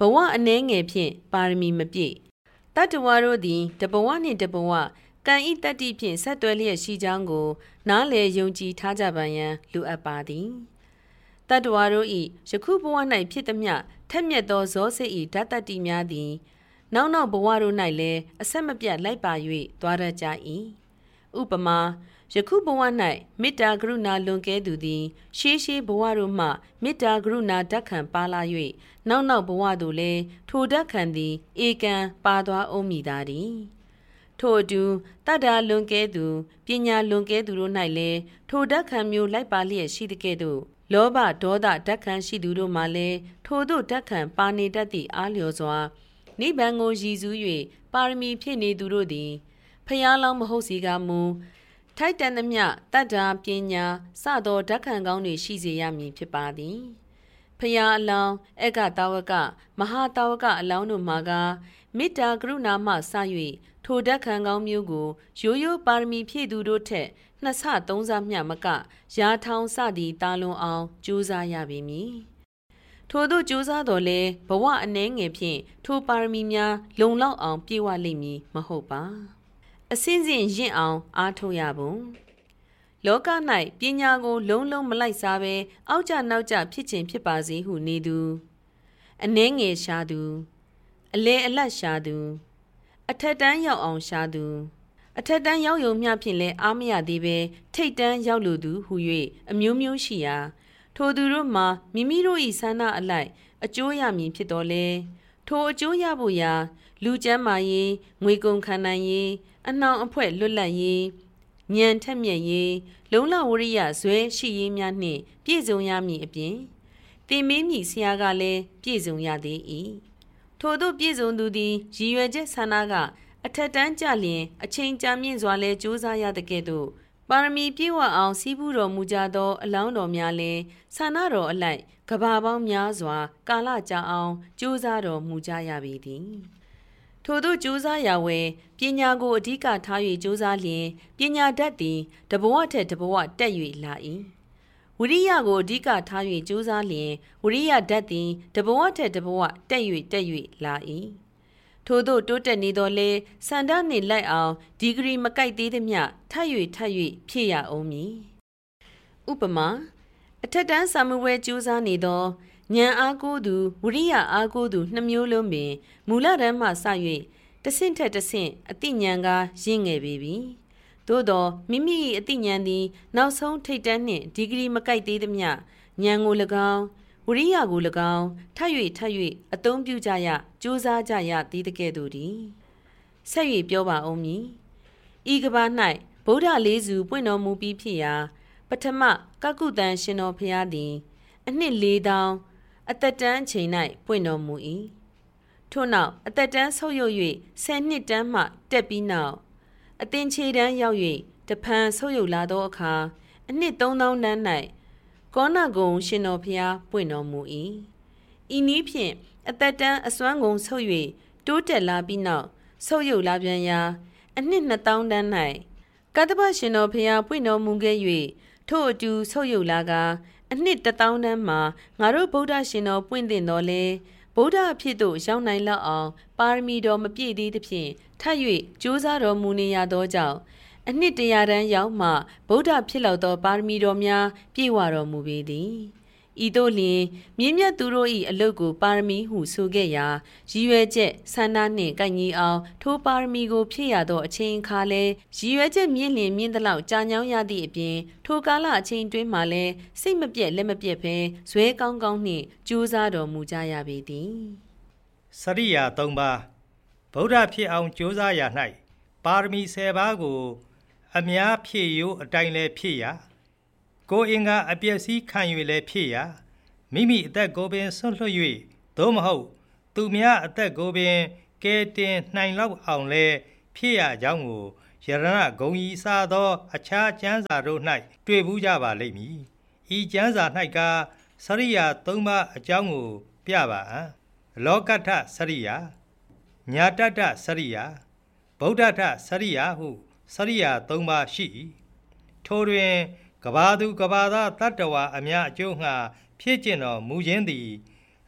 ဝအနေငယ်ဖြင့်ပါရမီမပြည့်တတ္တဝါတို့သည်တဘဝနှင့်တဘဝကံဤတတ္တိဖြင့်ဆက်သွယ်လျက်ရှိကြောင်းကိုနားလည်ယုံကြည်ထားကြပါရန်လိုအပ်ပါသည်တတ္တဝါတို့၏ယခုဘဝ၌ဖြစ်သည်မျှထက်မြက်သောဇောစိတ်၏ဓာတ်တတ္တိများသည်နောက်ဘဝတို့၌လည်းအဆက်မပြတ်လိုက်ပါ၍သွားရကြ၏ဥပမာယခုဘဝ၌မေတ္တာကရုဏာလွန်ကဲသူသည်ရှေးဘဝတို့မှမေတ္တာကရုဏာဓာတ်ခံပါလာ၍နောက်ဘဝသို့လည်းထိုဓာတ်ခံသည်ဧကံပါသွားအောင်မည်သာတည်းထို့အတူတတ္တာလွန်ကဲသူပညာလွန်ကဲသူတို့၌လည်းထိုဓာတ်ခံမျိုးလိုက်ပါလျက်ရှိသကဲ့သို့လောဘဒေါသဓာတ်ခံရှိသူတို့မှလည်းထိုသို့ဓာတ်ခံပါနေတတ်သည့်အားလျော်စွာနိဗ္ဗာန်ကိုရည်စူး၍ပါရမီဖြည့်နေသူတို့သည်ဖယားလောင်းမဟုတ်စီကမူထိုက်တန်သမျှတတ္တာပညာစသောဓာတ်ခံကောင်းတွေရှိစေရမည်ဖြစ်ပါသည်ဖယားအလောင်းဧကတာဝကမဟာတာဝကအလောင်းတို့မှာကမေတ္တာကရုဏာမှစ၍ထိုဓာတ်ခံကောင်းမျိုးကိုရိုးပါရမီဖြည့်သူတို့ထက်နှစ်ဆသုံးဆမျှမကရာထောင်စသည်တာလွန်အောင်ကြိုးစားရပေမည်ထိုသို့ကြိုးစားတော်လဲဘဝအနှဲငယ်ဖြင့်ထိုပါရမီများလုံလောက်အောင်ပြည့်ဝလိမ့်မည်မဟုတ်ပါအစင်းစင်ရင့်အောင်အားထုတ်ရပုံလောက၌ပညာကိုလုံးမလိုက်စားဘဲအောက်ကျနောက်ကျဖြစ်ခြင်းဖြစ်ပါစေဟုနေသူအနှဲငယ်ရှာသူအလဲအလတ်ရှာသူအထက်တန်းရောက်အောင်ရှာသူအထက်တန်းရောက်ယုံမျှဖြင့်လည်းအားမရသေးပဲထိတ်တန်းရောက်လိုသူဟု၍အမျိုးမျိုးရှိရာထိုသူတို့မှာမိမိတို့၏ဆန္ဒအလိုက်အကျိုးရမည်ဖြစ်တော်လဲထိုအကျိုးရဖို့ရာလူကျမ်းမာရေးငွေကုန်ခံနိုင်ရေးအနှောင်အဖွဲ့လွတ်လပ်ရေးဉာဏ်ထက်မြက်ရေးလုံလဝရိယဇွဲရှိရေးများနှင့်ပြည့်စုံရမည်အပြင်တင်မင်းမြည်ဆရာကလည်းပြည့်စုံရသေး၏ထို့သို့ပြည့်စုံသူသည်ရည်ရွယ်ချက်ဆန္ဒကအထက်တန်းကြလျင်အချိန်ကြာမြင့်စွာလဲကြိုးစားရတဲ့ကဲ့သို့ပါရမီပြည့်ဝအောင်စီးပူးတော်မူကြသောအလောင်းတော်များလည်းဆန္ဒတော်အလိုက်ကဘာပေါင်းများစွာကာလကြာအောင်ကြိုးစားတော်မူကြရပေသည်ထို့သို့ကြိုးစားရဝဲပညာကိုအဓိကထား၍ကြိုးစားလျင်ပညာတတ်သည်တဘဝထက်တဘဝတက်၍လာ၏ဝိရိယကိုအဓိကထား၍ကြိုးစားလျင်ဝိရိယဓာတ်သည်တဘဝထက်တဘဝတက်၍လာ၏ထို့သို့တိုးတက်နေတော်လဲစန္ဒနှင့်လိုက်အောင်ဒီဂရီမကိုက်သေးသည်မျှထပ်၍ဖြည့်ရအောင်မည်ဥပမာအထက်တန်းစာမွေးကြိုးစားနေသောဉာဏ်အားကိုးသူဝိရိယအားကိုးသူနှစ်မျိုးလုံးပင်မူလတန်းမှစ၍တဆင့်ထက်တဆင့်အသိဉာဏ်ကရင့်ငယ်ပေပြီသို့သောမိမိ၏အသိဉာဏ်သည်နောက်ဆုံးထိပ်တန်းနှင့်ဒီဂရီမကိုက်သေးသည်မျှဉာဏ်ကို၎င်းဝိရိယကို၎င်းထပ်၍အသုံးပြုကြရကြိုးစားကြရသည်တကဲ့သို့သည်ဆက်၍ပြောပါဦးမည်ဤကဘာ၌ဗုဒ္ဓလေးစုပွင့်တော်မူပြီးဖြစ်ရာပထမကကုတန်ရှင်တော်ဖျားသည်အနှစ်4000အသက်တန်းအချိန်၌ပွင့်တော်မူ၏ထို့နောက်အသက်တန်းဆုတ်ယုတ်၍10နှစ်တန်းမှတက်ပြီးနောက်အသင်ခြေတန်းရောက်၍တဖန်ဆုတ်ယုတ်လာသောအခါအနှစ်3000တန်း၌ကောဏဂုံရှင်တော်ဖျားပွင့်တော်မူ၏ဤနည်းဖြင့်အသက်တန်းအစွမ်းကုန်ဆုတ်၍တိုးတက်လာပြီးနောက်ဆုတ်ယုတ်လာပြန်ရာအနှစ်2000တန်း၌ကတ္တပရှင်တော်ဖျားပွင့်တော်မူခဲ့၍ထို့အတူဆုတ်ယုတ်လာကအနှစ်1000တန်းမှာငါတို့ဗုဒ္ဓရှင်တော်ပွင့်တင်တော်လဲဗုဒ္ဓအဖြစ်သို့ရောက်နိုင်လောက်အောင်ပါရမီတော်မပြည့်သေးသဖြင့်ထပ်၍ကြိုးစားတော်မူနေရသောကြောင့်အနှစ်100တန်းရောက်မှဗုဒ္ဓဖြစ်လောက်သောပါရမီတော်များပြည့်ဝတော်မူပေသည်ဤသို့လျှင်မြင့်မြတ်သူတို့၏အလုတ်ကိုပါရမီဟုဆိုခဲ့ရာရည်ရွယ်ချက်ဆန္ဒနှင့်ကိုက်ညီအောင်ထိုပါရမီကိုဖြည့်ရသောအချိန်အခါလဲရည်ရွယ်ချက်မြင့်လျင်မြင့်သလောက်ကြာညောင်းရသည့်အပြင်ထိုကာလအချိန်တွင်းမှာလဲစိတ်မပြတ်လက်မပြတ်ဘဲဇွဲကောင်းကောင်းနှင့်ကြိုးစားတော်မူကြရပေသည်စရိယာ3ပါးဗုဒ္ဓဖြစ်အောင်ကြိုးစားရ၌ပါရမီ10ပါးကိုအများဖြည့်ရိုးအတိုင်းလဲဖြည့်ရကိုယ်အင်္ဂါအပျက်စီးခံ၍လည်းဖြစ်ရာမိမိအသက်ကိုပင်ဆွတ်လွှတ်၍သို့မဟုတ်သူများအသက်ကိုပင်ကဲတင်နိုင်လောက်အောင်လည်းဖြစ်ရကြောင်းကိုယရဏဂုံကြီးစားသောအခြားကျမ်းစာတို့၌တွေ့ဘူးကြပါလိမ့်မည်ဤကျမ်းစာ၌ကစရိယာ3ပါးအကြောင်းကိုပြပါအံ့လောကတ္ထစရိယာညာတတ္ထစရိယာဗုဒ္ဓတ္ထစရိယာဟုစရိယာ3ပါးရှိ၏ထိုတွင်ကဘာသူကဘာသားတတ္တဝါအများအကျိုးငှာဖြစ်ကျင်တော်မူခြင်းသည်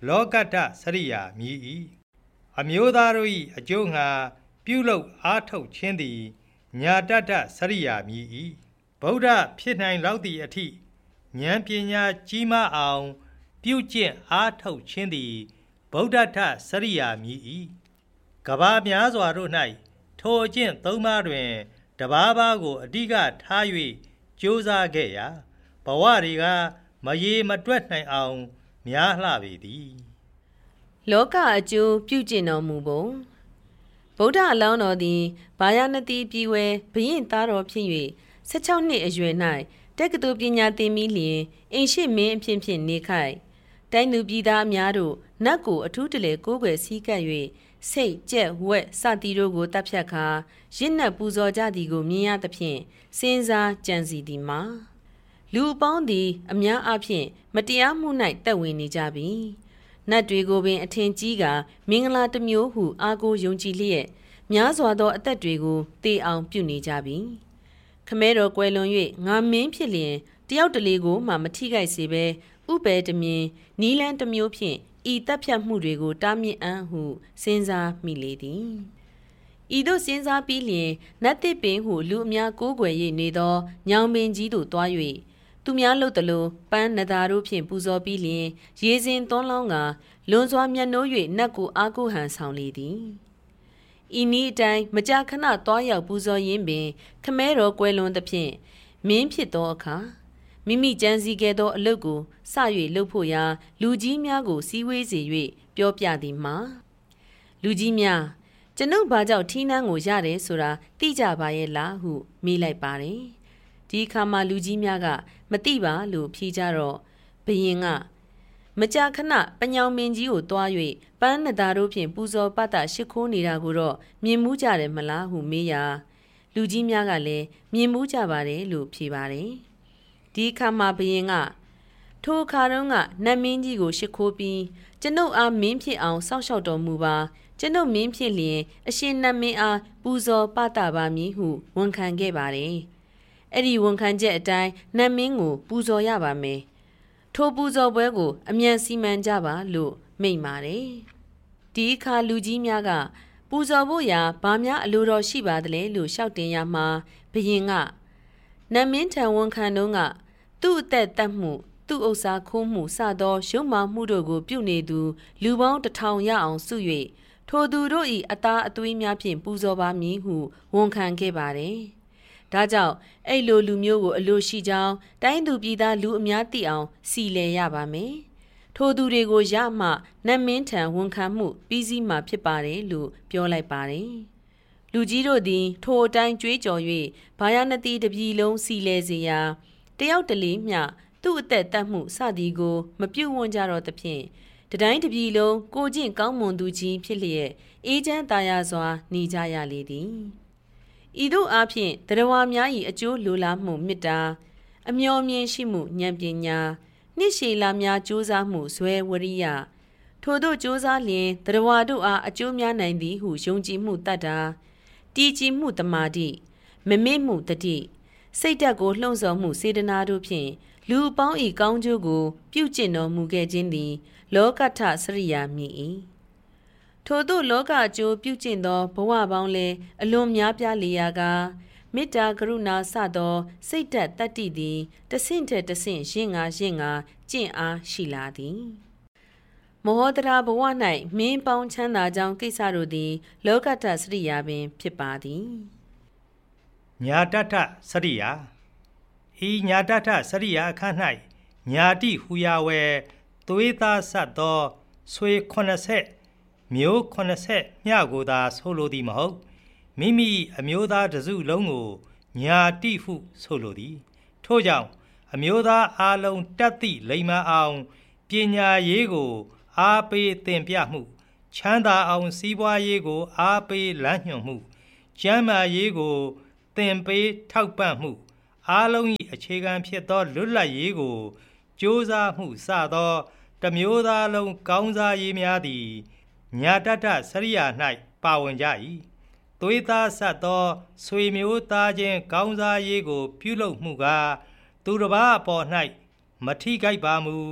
လောကတ္တစရိယာမြည်၏အမျိုးသားတို့၏အကျိုးငှာပြုလုပ်အားထုတ်ခြင်းသည်ညာတတ္တစရိယာမြည်၏ဗုဒ္ဓဖြစ်နိုင်လောက်သည့်အထိဉာဏ်ပညာကြီးမားအောင်ပြုကျင့်အားထုတ်ခြင်းသည်ဗုဒ္ဓတ္ထစရိယာမြည်၏ကဘာများစွာတို့၌ထိုအကျင့်သုံးပါးတွင်တပါးပါးကိုအဓိကထား၍ကြိုးစားခဲ့ရာဘဝတွေကမရေမတွက်နိုင်အောင်များလှပေသည်လောကအကျိုးပြုကျင့်တော်မူပုံဗုဒ္ဓအလောင်းတော်သည်ဘာယာနတိပြည်ဝဲဘုရင်သားတော်ဖြစ်၍16နှစ်အရွယ်၌တက္ကသိုလ်ပညာသင်ပြီးလျှင်အိမ်ရှိမင်းအဖြစ်ဖြင့်နေခိုက်တိုင်းသူပြည်သားအများတို့နတ်ကိုအထူးတလဲကိုးကွယ်စည်းကပ်၍စိတ်ကြက်ဝက်စသည်တို့ကိုတပ်ဖြတ်ခါရင့်နှက်ပူဇော်ကြသည်ကိုမြင်ရသဖြင့်စဉ်းစားကြံစည်သည်မှာလူအပေါင်းသည်အများအားဖြင့်မတရားမှု၌တက်ဝင်နေကြပြီနတ်တွေကိုပင်အထင်ကြီးကမင်္ဂလာတစ်မျိုးဟုအားကိုးယုံကြည်လျက်များစွာသောအသက်တွေကိုတေအောင်ပြုနေကြပြီခမဲတော်ကွယ်လွန်၍ငါမင်းဖြစ်လျင်တယောက်တလေကိုမှမထိခိုက်စေဘဲဥပယ်တမြင်နီးလန်းတစ်မျိုးဖြင့်ဤတပ်ဖြတ်မှုတွေကိုတားမြစ်အံ့ဟုစဉ်းစားမိလေသည်ဤသို့စဉ်းစားပြီးလျင်နတ်တစ်ပင်ဟုလူအများကိုးကွယ်၍နေသောညောင်ပင်ကြီးသို့တွား၍သူများလှုပ်သလိုပန်းနဒါတို့ဖြင့်ပူဇော်ပြီးလျင်ရေစင်သွန်းလောင်းကလွန်စွာမျက်နှိုး၍နတ်ကိုအားကိုးဟန်ဆောင်လေသည်ဤနည်းအတိုင်းမကြာခဏတွားရောက်ပူဇော်ရင်းပင်ခမဲတော်ကွယ်လွန်သဖြင့်မင်းဖြစ်သောအခါမိမိကြံစည်ခဲ့သောအလုပ်ကိုစ၍လုပ်ဖို့ရာလူကြီးများကိုစည်းဝေးစေ၍ပြောပြသည်မှာလူကြီးများကျွန်ုပ်ဘာကြောင့်ထီးနှန်းကိုရတယ်ဆိုတာသိကြပါရဲ့လားဟုမေးလိုက်ပါတယ်ဒီအခါမှာလူကြီးများကမသိပါလို့ဖြေကြတော့ဘုရင်ကမကြာခဏပညောင်မင်းကြီးကိုတွား၍ပန်းနဒါတို့ဖြင့်ပူဇော်ပတ်တာရှိခိုးနေတာကိုတော့မြင်မှုကြတယ်မလားဟုမေးရာလူကြီးများကလည်းမြင်မှုကြပါတယ်လို့ဖြေပါတယ်ဒီအခါမှာဘုရင်ကထိုအခါတုန်းကနတ်မင်းကြီးကိုရှိခိုးပြီးကျွန်ုပ်အားမင်းဖြစ်အောင်စောင့်ရှောက်တော်မူပါကျွန်ုပ်မင်းဖြစ်လျင်အရှင်နတ်မင်းအားပူဇော်ပတ်တာပါမည်ဟုဝန်ခံခဲ့ပါတယ်အဲ့ဒီဝန်ခံချက်အတိုင်းနတ်မင်းကိုပူဇော်ရပါမယ်ထိုပူဇော်ပွဲကိုအမြန်စီမံကြပါလို့မိန့်ပါတယ်ဒီအခါလူကြီးများကပူဇော်ဖို့ရာဘာများအလိုတော်ရှိပါသလဲလို့ရှောက်တင်ရမှာဘုရင်ကနတ်မင်းထံဝန်ခံတော့ကသူ့အသက်တတ်မှုသူ့ဥစ္စာခိုးမှုစသောရုပ်မာမှုတို့ကိုပြုနေသူလူပေါင်း1000ရအောင်စု၍ထိုသူတို့၏အသားအသွေးများဖြင့်ပူဇော်ပါမည်ဟုဝန်ခံခဲ့ပါတယ်ဒါကြောင့်အဲ့လိုလူမျိုးကိုအလိုရှိကြောင်းတိုင်းသူပြည်သားလူအများသိအောင်စီလည်ရပါမယ်ထိုသူတွေကိုရမှနတ်မင်းထံဝန်ခံမှုပြီးစီးမှာဖြစ်ပါတယ်လို့ပြောလိုက်ပါတယ်လူကြီးတို့သည်ထိုအတိုင်းကြွေးကြော်၍ဘာယာနတိတပြည်လုံးစီလဲစေရာတယောက်တလေမျှသူ့အသက်တတ်မှုစသည်ကိုမပြုတ်ဝန်းကြတော့သဖြင့်တတိုင်းတပြည်လုံးကိုကျင့်ကောင်းမွန်သူကြီးဖြစ်လျက်အေးချမ်းသာယာစွာနေကြရလေသည်ဤသို့အားဖြင့်တရားဝါများ၏အကျိုးလိုလားမှုမေတ္တာအမျှော်မြင်ရှိမှုဉာဏ်ပညာနှစ်ရှည်လာများကြိုးစားမှုဇွဲဝရိယထို့သို့ကြိုးစားလျင်တရားဝါတို့အားအကျိုးများနိုင်သည်ဟုယုံကြည်မှုတတ်တာတည်ကြည်မှုတမာတိမမေ့မှုတတိစိတ်ဓာတ်ကိုလှုံ့ဆော်မှုစေတနာတို့ဖြင့်လူအပေါင်း၏ကောင်းကျိုးကိုပြုကျင့်တော်မူခဲ့ခြင်းသည်လောကထစရိယာမြည်၏ထို့သို့လောကအကျိုးပြုကျင့်သောဘဝပေါင်းလည်းအလွန်များပြားလေရာကမေတ္တာကရုဏာစသောစိတ်ဓာတ်တတ္တိသည်တဆင့်ထက်တဆင့်ရင့်ငါကျင့်အားရှိလာသည်မဟောတရာဘဝ၌မင်းပေါင်းချမ်းသာကြောင်းကိစ္စတို့သည်လောကထစရိယာပင်ဖြစ်ပါသည်ညာတထစရိယာဤညာတထစရိယာအခါ၌ညာတိဟူရာဝဲသွေးသားဆက်သောဆွေ80မျိုး80မျှကိုသာဆိုလိုသည်မဟုတ်မိမိအမျိုးသားတစုလုံးကိုညာတိဟုဆိုလိုသည်ထို့ကြောင့်အမျိုးသားအားလုံးတတ်သည့်လိမ္မာအောင်ပညာရေးကိုအားပေးသင်ပြမှုချမ်းသာအောင်စီးပွားရေးကိုအားပေးလမ်းညွှန်မှုကျန်းမာရေးကိုသင်ပေးထောက်ပံ့မှုအားလုံး၏အခြေခံဖြစ်သောလွတ်လပ်ရေးကိုကြိုးစားမှုစသောတမျိုးသားလုံးကောင်းစားရေးများသည်ညာတတစရိယာ၌ပါဝင်ကြ၏သွေးသားဆက်သောဆွေမျိုးသားချင်းကောင်းစားရေးကိုပြုလုပ်မှုကသူတစ်ပါးအပေါ်၌မထိခိုက်ပါမူ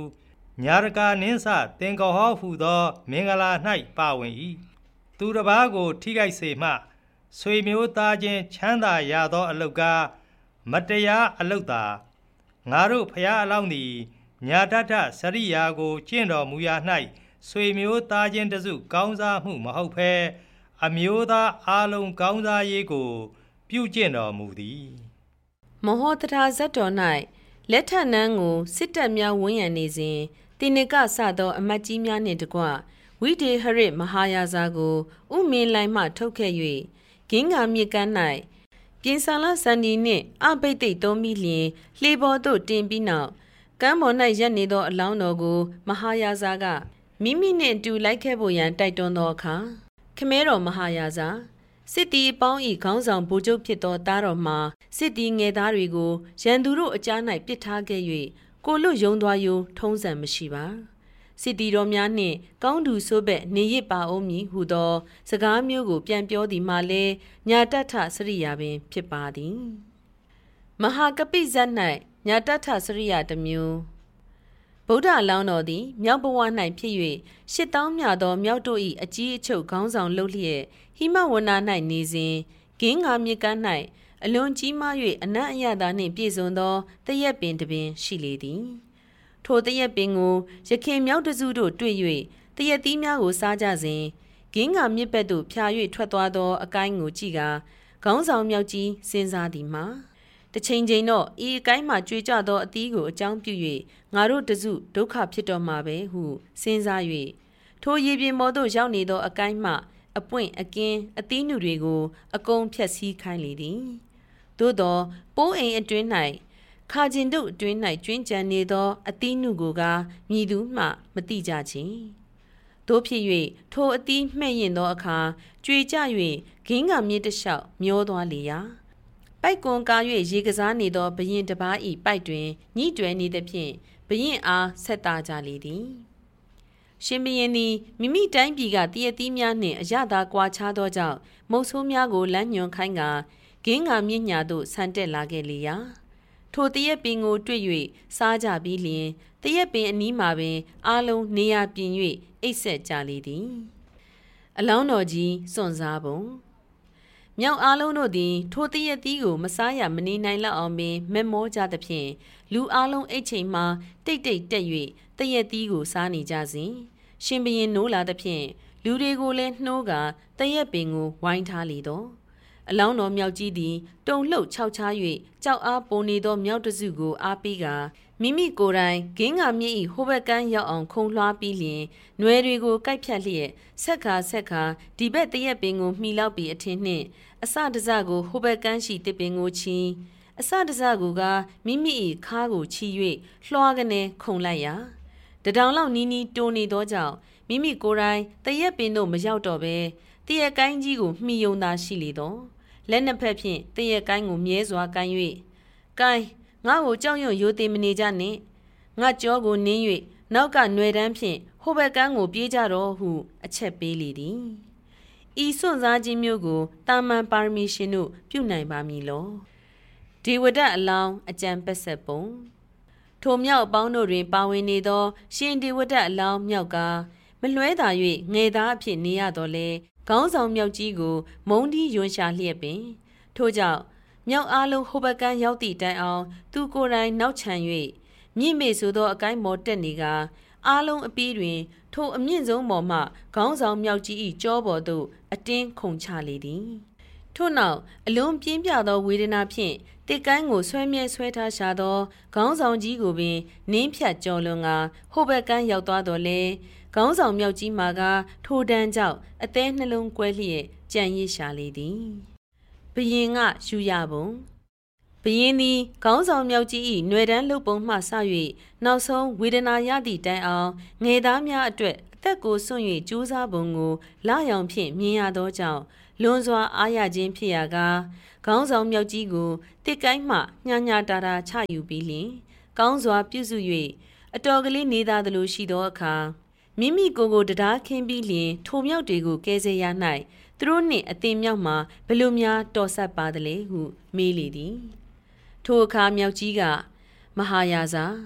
ညာရကာနင်းစတင်ကောဟောဟုသောမင်္ဂလာ၌ပါဝင်၏သူတစ်ပါးကိုထိခိုက်စေမှဆွေမျိုးသားချင်းချမ်းသာရသောအလုတ်ကားမတရားအလုတ်သာငါတို့ဖျားအလောင်းသည်ညာတထစရိယာကိုကျင့်တော်မူရာ၌ဆွေမျိုးသားချင်းတစုကောင်းစားမှုမဟုတ်ဘဲအမျိုးသားအားလုံးကောင်းစားရေးကိုပြုကျင့်တော်မူသည်မဟောတထာဇတ်တော်၌လက်ထနန်းကိုစစ်တပ်များဝန်းရံနေစဉ်တင်နကစသောအမတ်ကြီးများနှင့်တကွဝိဒေဟရစ်မဟာယာဇာကိုဥမင်းလိုင်မှထုတ်ခဲ့၍ဂင်း္ဂါမြစ်ကမ်း၌ပြင်ဆာလစန္ဒီနှင့်အဘိတ်သိက်သုံးပြီးလျင်လှေပေါ်သို့တင်ပြီးနောက်ကမ်းပေါ်၌ရပ်နေသောအလောင်းတော်ကိုမဟာယာဇာကမိမိနှင့်အတူလိုက်ခဲ့ဖို့ရန်တိုက်တွန်းသောအခါခမဲတော်မဟာယာဇာစစ်တီအပေါင်း၏ခေါင်းဆောင်ဗိုလ်ချုပ်ဖြစ်သောသားတော်မှာစစ်တီငယ်သားတွေကိုရန်သူတို့အကြား၌ပစ်ထားခဲ့၍ကိုလွတ်ယုံသွားယုံထုံးစံမရှိပါစစ်တီတော်များနှင့်ကောင်းသူဆိုးဘက်နေရစ်ပါအောင်မည်ဟုသောစကားမျိုးကိုပြန်ပြောသည်မှလည်းညာတထစရိယာပင်ဖြစ်ပါသည်မဟာကပိဇတ်၌ညာတထစရိယာတစ်မျိုးဗုဒ္ဓအလောင်းတော်သည်မြောက်ဘဝ၌ဖြစ်၍8000မြသောမြောက်တို့၏အကြီးအချုပ်ခေါင်းဆောင်လှုပ်လျက်ဟိမဝန္နာ၌နေစဉ်ဂင်း္ဂါမြစ်ကမ်း၌အလွန်ကြီးမား၍အနံ့အရသာနှင့်ပြည့်စုံသောတရက်ပင်တစ်ပင်ရှိလေသည်ထိုတရက်ပင်ကိုရခင်မြောက်တစုတို့တွေ့၍တရက်သီးများကိုစားကြစဉ်ဂင်း္ဂါမြစ်ဘက်သို့ဖြာ၍ထွက်သွားသောအကိုင်းကိုကြည့်ကာခေါင်းဆောင်မြောက်ကြီးစဉ်းစားသည်မှာတချိန်ချိန်တော့ဤအကိုင်းမှကြွေကြသောအသီးကိုအကြောင်းပြု၍ငါတို့တစုဒုက္ခဖြစ်တော်မှာပဲဟုစဉ်းစား၍ထိုရေပြင်ပေါ်သို့ရောက်နေသောအကိုင်းမှအပွင့်အကင်းအသီးနှုတွေကိုအကုန်ဖြက်စီးခိုင်းလေသည်သို့သောပိုးအိမ်အတွင်း၌ခါကျင်တို့အတွင်း၌ကျွင်းကြံနေသောအသီးနှုကိုကမြည်သူမှမတိကြချေတို့ဖြစ်၍ထိုအသီးမှဲ့ရင်သောအခါကြွေကြ၍ဂင်းကမြစ်တလျှောက်မျောသွားလေရာပိုက်ကွန်ကား၍ရေကစားနေသောဘရင်တစ်ပါး၏ပိုက်တွင်ညှိတွယ်နေသဖြင့်ဘရင်အားဆက်သားကြလေသည်ရှင်ဘရင်သည်မိမိတိုင်းပြည်ကတည့်ရသီးများနှင့်အရသာကွာခြားသောကြောင့်မုတ်ဆိုးများကိုလမ်းညွှန်ခိုင်းကာဂင်းကမြင့်ညာသို့ဆန်တက်လာခဲ့လေရာထိုတရက်ပင်ကိုတွေ့၍စားကြပြီးလျင်တရက်ပင်အနီးမှာပင်အားလုံးနေရာပြင်၍အိပ်ဆက်ကြလေသည်အလောင်းတော်ကြီးစွန့်စားပုံမြောက်အားလုံးတို့သည်ထိုတရက်သီးကိုမစားရမနေနိုင်လောက်အောင်ပင်မက်မောကြသဖြင့်လူအားလုံးအိတ်ချိန်မှာတိတ်တိတ်တက်၍တရက်သီးကိုစားနေကြစဉ်ရှင်ဘရင်နိုးလာသဖြင့်လူတွေကိုလည်းနှိုးကာတရက်ပင်ကိုဝိုင်းထားလေတော့အလောင်းတော်မြောက်ကြီးသည်တုံလှုပ်ခြောက်ခြား၍ကြောက်အားပုံနေသောမြောက်တစုကိုအားပေးကာမိမိကိုယ်တိုင်ဂင်းကမြစ်၏ဟိုဘက်ကမ်းရောက်အောင်ခုံလွှားပြီးလျင်နွယ်တွေကိုကိုက်ဖြတ်လျက်ဆက်ခါဒီဘက်တရက်ပင်ကိုမှီလောက်ပြီးအထင်းနှင့်အစတစကိုဟိုဘက်ကမ်းရှိတစ်ပင်ကိုချီအစတစကိုကမိမိ၏ခါးကိုချီ၍လွှားကနေခုံလိုက်ရာတတောင်လောက်နီးနီးတိုးနေသောကြောင့်မိမိကိုယ်တိုင်တရက်ပင်တို့မရောက်တော့ပဲတရက်ကိုင်းကြီးကိုမှီယုံသာရှိလေတော့လက်နှစ်ဖက်ဖြင့်တရက်ကိုင်းကိုမြဲစွာကိုင်း၍ကိုင်းငါ့ကိုကြောက်ရွံ့ရိုသေမနေကြနှင့်ငါကြောကိုနင်း၍နောက်ကຫນွယ်တန်းဖြင့်ဟိုဘက်ကန်းကိုပြေးကြတော့ဟုအချက်ပေးလေသည်ဤစွန့်စားခြင်းမျိုးကိုတာမန်ပါရမီရှင်တို့ပြုနိုင်ပါမည်လောဒီဝဒအလောင်းအကြံပက်ဆက်ပုံထိုမြောက်အပေါင်းတို့တွင်ပါဝင်နေသောရှင်ဒီဝဒအလောင်းမြောက်ကမလွဲသာ၍ငယ်သားအဖြစ်နေရတော့လေခေါင်းဆောင်မြောက်ကြီးကိုမုံတီးယွန်ရှာလျက်ပင်ထို့ကြောင့်မြောက်အားလုံးဟိုဘက်ကန်းရောက်သည့်တိုင်အောင်သူကိုယ်တိုင်နောက်ချန်၍မြင့်မေဆိုသောအကိုင်းပေါ်တက်နေကအားလုံးအပီးတွင်ထိုအမြင့်ဆုံးပေါ်မှခေါင်းဆောင်မြောက်ကြီး၏ကြောပေါ်သို့အတင်းခုန်ချလေသည်ထို့နောက်အလွန်ပြင်းပြသောဝေဒနာဖြင့်တစ်ကိုင်းကိုဆွဲမြဲဆွဲထားရှာသောခေါင်းဆောင်ကြီးကိုပင်နင်းဖြတ်ကြော်လွန်ကဟိုဘက်ကန်းရောက်သွားတော့လေခေါင်းဆောင်မြောက်ကြီးမှာကထိုတန်းကြောင့်အသေးနှလုံးကွဲလျက်ကြံရစ်ရှာလေသည်ဘရင်ကယူရပုံဘရင်သည်ခေါင်းဆောင်မြောက်ကြီး၏ຫນွယ်တန်းလုတ်ပုံမှစ၍နောက်ဆုံးဝေဒနာရသည့်တိုင်အောင်ငယ်သားများအတွက်အသက်ကိုစွန့်၍ကြိုးစားပုံကိုလာရောင်ဖြင့်မြင်ရသောကြောင့်လွန်စွာအားရခြင်းဖြစ်ရာကခေါင်းဆောင်မြောက်ကြီးကိုတစ်ကိုင်းမှညှာတာတာချယူပြီးလျှင်ကောင်းစွာပြုစု၍အတော်ကလေးနေသားသလိုရှိသောအခါမိမိကိုတရားခင်းပြီးလျင်ထိုမြောက်တွေကိုကဲဆဲရ၌သူတို့နှင့်အသင်မြောက်မှာဘယ်လိုများတော်ဆက်ပါသလဲဟုမေးလေသည်ထိုအခါမြောက်ကြီးကမဟာယာဇာ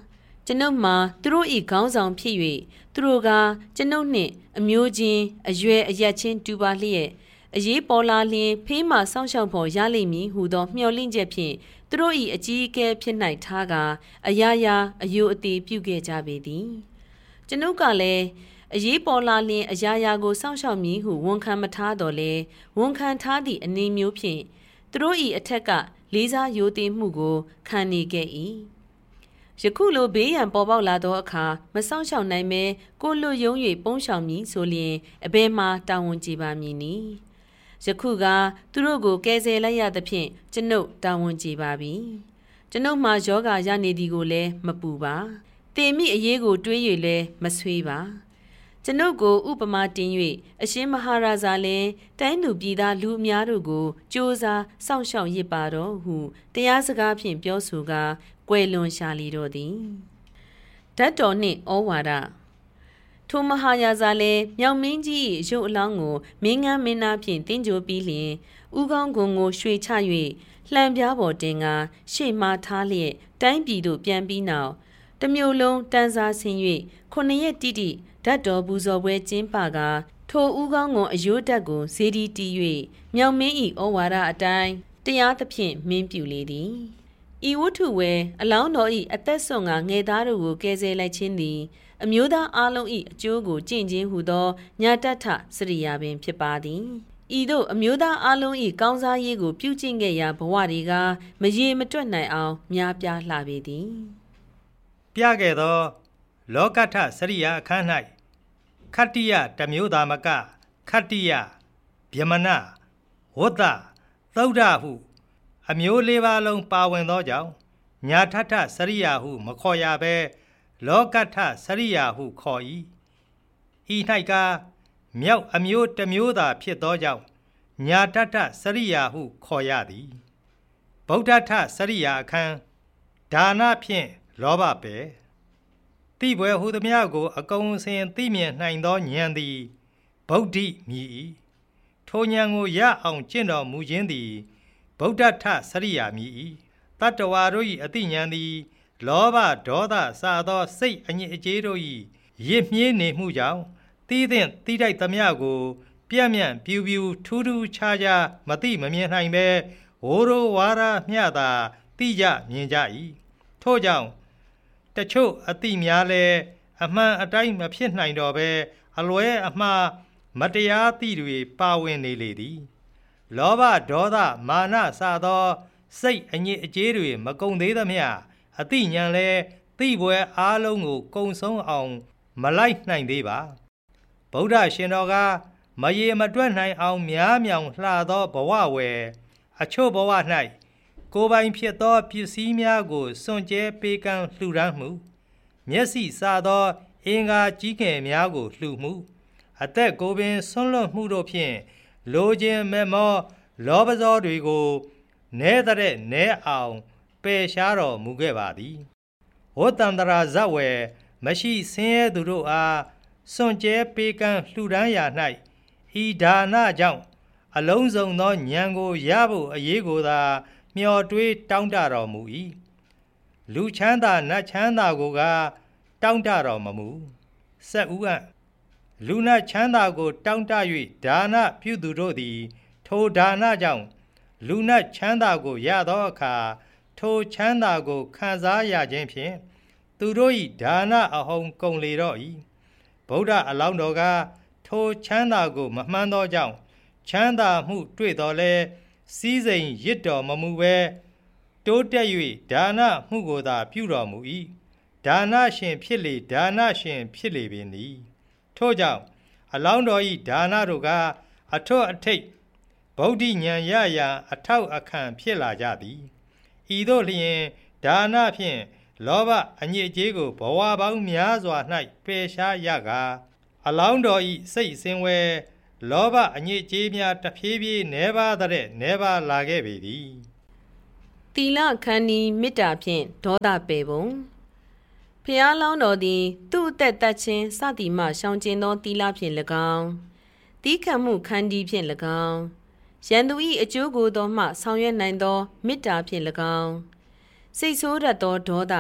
ကျွန်ုပ်မှာသူတို့၏ခေါင်းဆောင်ဖြစ်၍သူတို့ကကျွန်ုပ်နှင့်အမျိုးချင်းအရွယ်အရက်ချင်းတူပါလျက်အရေးပေါ်လာလျင်ဖေးမှစောင့်ရှောက်ဖို့ရလိမ့်မည်ဟုသောမျှော်လင့်ချက်ဖြင့်သူတို့၏အကြီးအကဲဖြစ်၌ထားကအရာရာအယိုအသေးပြုခဲ့ကြပေသည်ကျွန်ုပ်ကလည်းအရေးပေါ်လာလျင်အရာရာကိုစောင့်ရှောက်မည်ဟုဝန်ခံမထားတော့လဲဝန်ခံထားသည့်အနေမျိုးဖြင့်သူတို့၏အထက်ကလေးစားယိုသေးမှုကိုခံနေခဲ့၏ယခုလိုဘေးရန်ပေါ်ပေါက်လာသောအခါမစောင့်ရှောက်နိုင်မဲကိုလွတ်ယုံ၍ပုန်းရှောင်မည်ဆိုလျင်အဘယ်မှတာဝန်ကျေပါမည်နည်းယခုကသူတို့ကိုကယ်ဆယ်လိုက်ရသဖြင့်ကျွန်ုပ်တာဝန်ကျေပါပြီကျွန်ုပ်မှာယောဂရနေသည်ကိုလည်းမပူပါတင်မိအရေးကိုတွေး၍လည်းမဆွေးပါကျွန်ုပ်ကိုဥပမာတင်၍အရှင်မဟာရာဇာလည်းတိုင်းသူပြည်သားလူအများတို့ကိုကြိုးစားစောင့်ရှောက်ရစ်ပါတော့ဟုတရားစကားဖြင့်ပြောဆိုကာကွယ်လွန်ရှာလီတော်သည်ဓာတ်တော်နှင့်ဩဝါဒထိုမဟာရာဇာလည်းမြောင်မင်းကြီး၏ရုပ်အလောင်းကိုမင်းငန်းမင်းသားဖြင့်တင်းကြိုပြီးလျင်ဥကောင်းကုံကိုရွှေချ၍လှံပြားပေါ်တင်ကာရှေ့မှထားလျက်တိုင်းပြည်သို့ပြန်ပြီးနောက်တမျိုးလုံးတန်းစားဆင်း၍9 ရက်တိတိဓာတ်တော်ပူဇော်ပွဲကျင်းပကာထိုဥကောင်းကုံအယိုးဓာတ်ကိုဇေဒီတီး၍မြောင်မင်း၏ဩဝါဒအတိုင်းတရားသဖြင့်မင်းပြုလေသည်ဤဝတ္ထုဝဲအလောင်းတော်၏အသက်ဆုံးကငယ်သားတို့ကိုကယ်ဆယ်လိုက်ခြင်းသည်အမျိုးသားအလုံး၏အကျိုးကိုကျင့်ခြင်းဟုသောညာတထစရိယာပင်ဖြစ်ပါသည်ဤသို့အမျိုးသားအလုံး၏ကောင်းစားရေးကိုပြုကျင့်ခဲ့ရာဘဝတွေကမရေမတွက်နိုင်အောင်များပြားလှပေသည်ပြခဲ့သောလောကထစရိယာအခန်း၌ခတ္တိယတမျိုးသာမကခတ္တိယဗျမနဝတ္တသုဒ္ဓဟုအမျိုး၄ပါးလုံးပါဝင်သောကြောင့်ညာထထစရိယာဟုမခေါ်ရဘဲလောကထစရိယာဟုခေါ်၏ဤ၌ကမြောက်အမျိုးတစ်မျိုးသာဖြစ်သောကြောင့်ညာထထစရိယာဟုခေါ်ရသည်ဗုဒ္ဓထစရိယာအခန်းဒါနဖြင့်လောဘပဲတိပွဲဟုသမျှကိုအကုန်အစင်သိမြင်နိုင်သောဉာဏ်သည်ဗုဒ္ဓိမည်၏ထိုဉာဏ်ကိုရအောင်ကျင့်တော်မူခြင်းသည်ဗုဒ္ဓထစရိယာမည်၏တတ္တဝါတို့၏အသိဉာဏ်သည်လောဘဒေါသစသောစိတ်အညစ်အကြေးတို့၏ရစ်မြေးနေမှုကြောင့်သိသင့်သိထိုက်သမျှကိုပြန့်ပြန့်ပြူပြူထူးထူးခြားခြားမသိမမြင်နိုင်ပဲဝိုးရိုးဝါရမျှသာသိကြမြင်ကြ၏ထို့ကြောင့်တချို့အသိများလည်းအမှန်အတိုင်းမဖြစ်နိုင်တော့ပဲအလွဲအမှားမတရားသိတွေပါဝင်နေလေသည်လောဘဒေါသမာနစသောစိတ်အညစ်အကြေးတွေမကုန်သေးသမျှအသိဉာဏ်လဲသိပွဲအားလုံးကိုကုံဆုံးအောင်မလိုက်နိုင်သေးပါဗုဒ္ဓရှင်တော်ကမရေမတွက်နိုင်အောင်များမြောင်လှသောဘဝဝယ်အချို့ဘဝ၌ကိုယ်ပိုင်ဖြစ်သောပစ္စည်းများကိုစွန့်ကြဲပေးကမ်းလှူဒန်းမှုမျက်စိစားသောအင်္ဂါကြီးငယ်များကိုလှူမှုအသက်ကိုယ်ပင်ဆွန့်လွတ်မှုတို့ဖြင့်လိုခြင်းမဲ့မောလောဘဇောတွေကိုနဲတဲ့နဲအောင်ပယ်ရှားတော်မူခဲ့ပါသည်ဝတ္တန္တရာဇဝယ်မရှိဆင်းရဲသူတို့အားစွန့်ကြဲပေးကမ်းလှူဒန်းရာ၌ဤဒါနကြောင့်အလုံးစုံသောဉာဏ်ကိုရဖို့အရေးကိုသာမျှော်တွေးတောင်းတတော်မူ၏လူချမ်းသာနတ်ချမ်းသာကိုကတောင်းတတော်မမူဆက်ဥအံ့လူနတ်ချမ်းသာကိုတောင်းတ၍ဒါနပြုသူတို့သည်ထိုဒါနကြောင့်လူနတ်ချမ်းသာကိုရသောအခါထိုချမ်းသာကိုခံစားရခြင်းဖြင့်သူတို့၏ဒါနအဟုန်ကုန်လေတော့၏ဗုဒ္ဓအလောင်းတော်ကထိုချမ်းသာကိုမမှန်းသောကြောင့်ချမ်းသာမှုတွေ့တော်လဲစည်းစိမ်ရစ်တော်မမူပဲတိုးတက်၍ဒါနမှုကိုသာပြုတော်မူ၏ဒါနရှင်ဖြစ်လေဒါနရှင်ဖြစ်လေပင်၏ထို့ကြောင့်အလောင်းတော်၏ဒါနတို့ကအထွတ်အထိပ်ဗုဒ္ဓဉာဏ်ရရာအထောက်အခံဖြစ်လာကြသည်ဤသို့လျင်ဒါနဖြင့်လောဘအညစ်အကြေးကိုဘဝပေါင်းများစွာ၌ပယ်ရှားရကားအလောင်းတော်၏စိတ်ဆင်းဝဲလောဘအညစ်အကြေးများတဖြည်းဖြည်းနှဲပါတဲ့နှဲပါလာခဲ့ပေသည်သီလခန္ဒီမေတ္တာဖြင့်ဒေါသပယ်ပုံဖျားလောင်းတော်သည်သူ့အသက်သက်ချင်းစသည်မှရှောင်ကျဉ်သောသီလဖြင့်၎င်းတီးခံမှုခန္ဒီဖြင့်၎င်းရန်သူ၏အကျိုးကိုသောမှဆောင်ရွက်နိုင်သောမေတ္တာဖြင့်၎င်းစိတ်ဆိုးရသောဒေါသ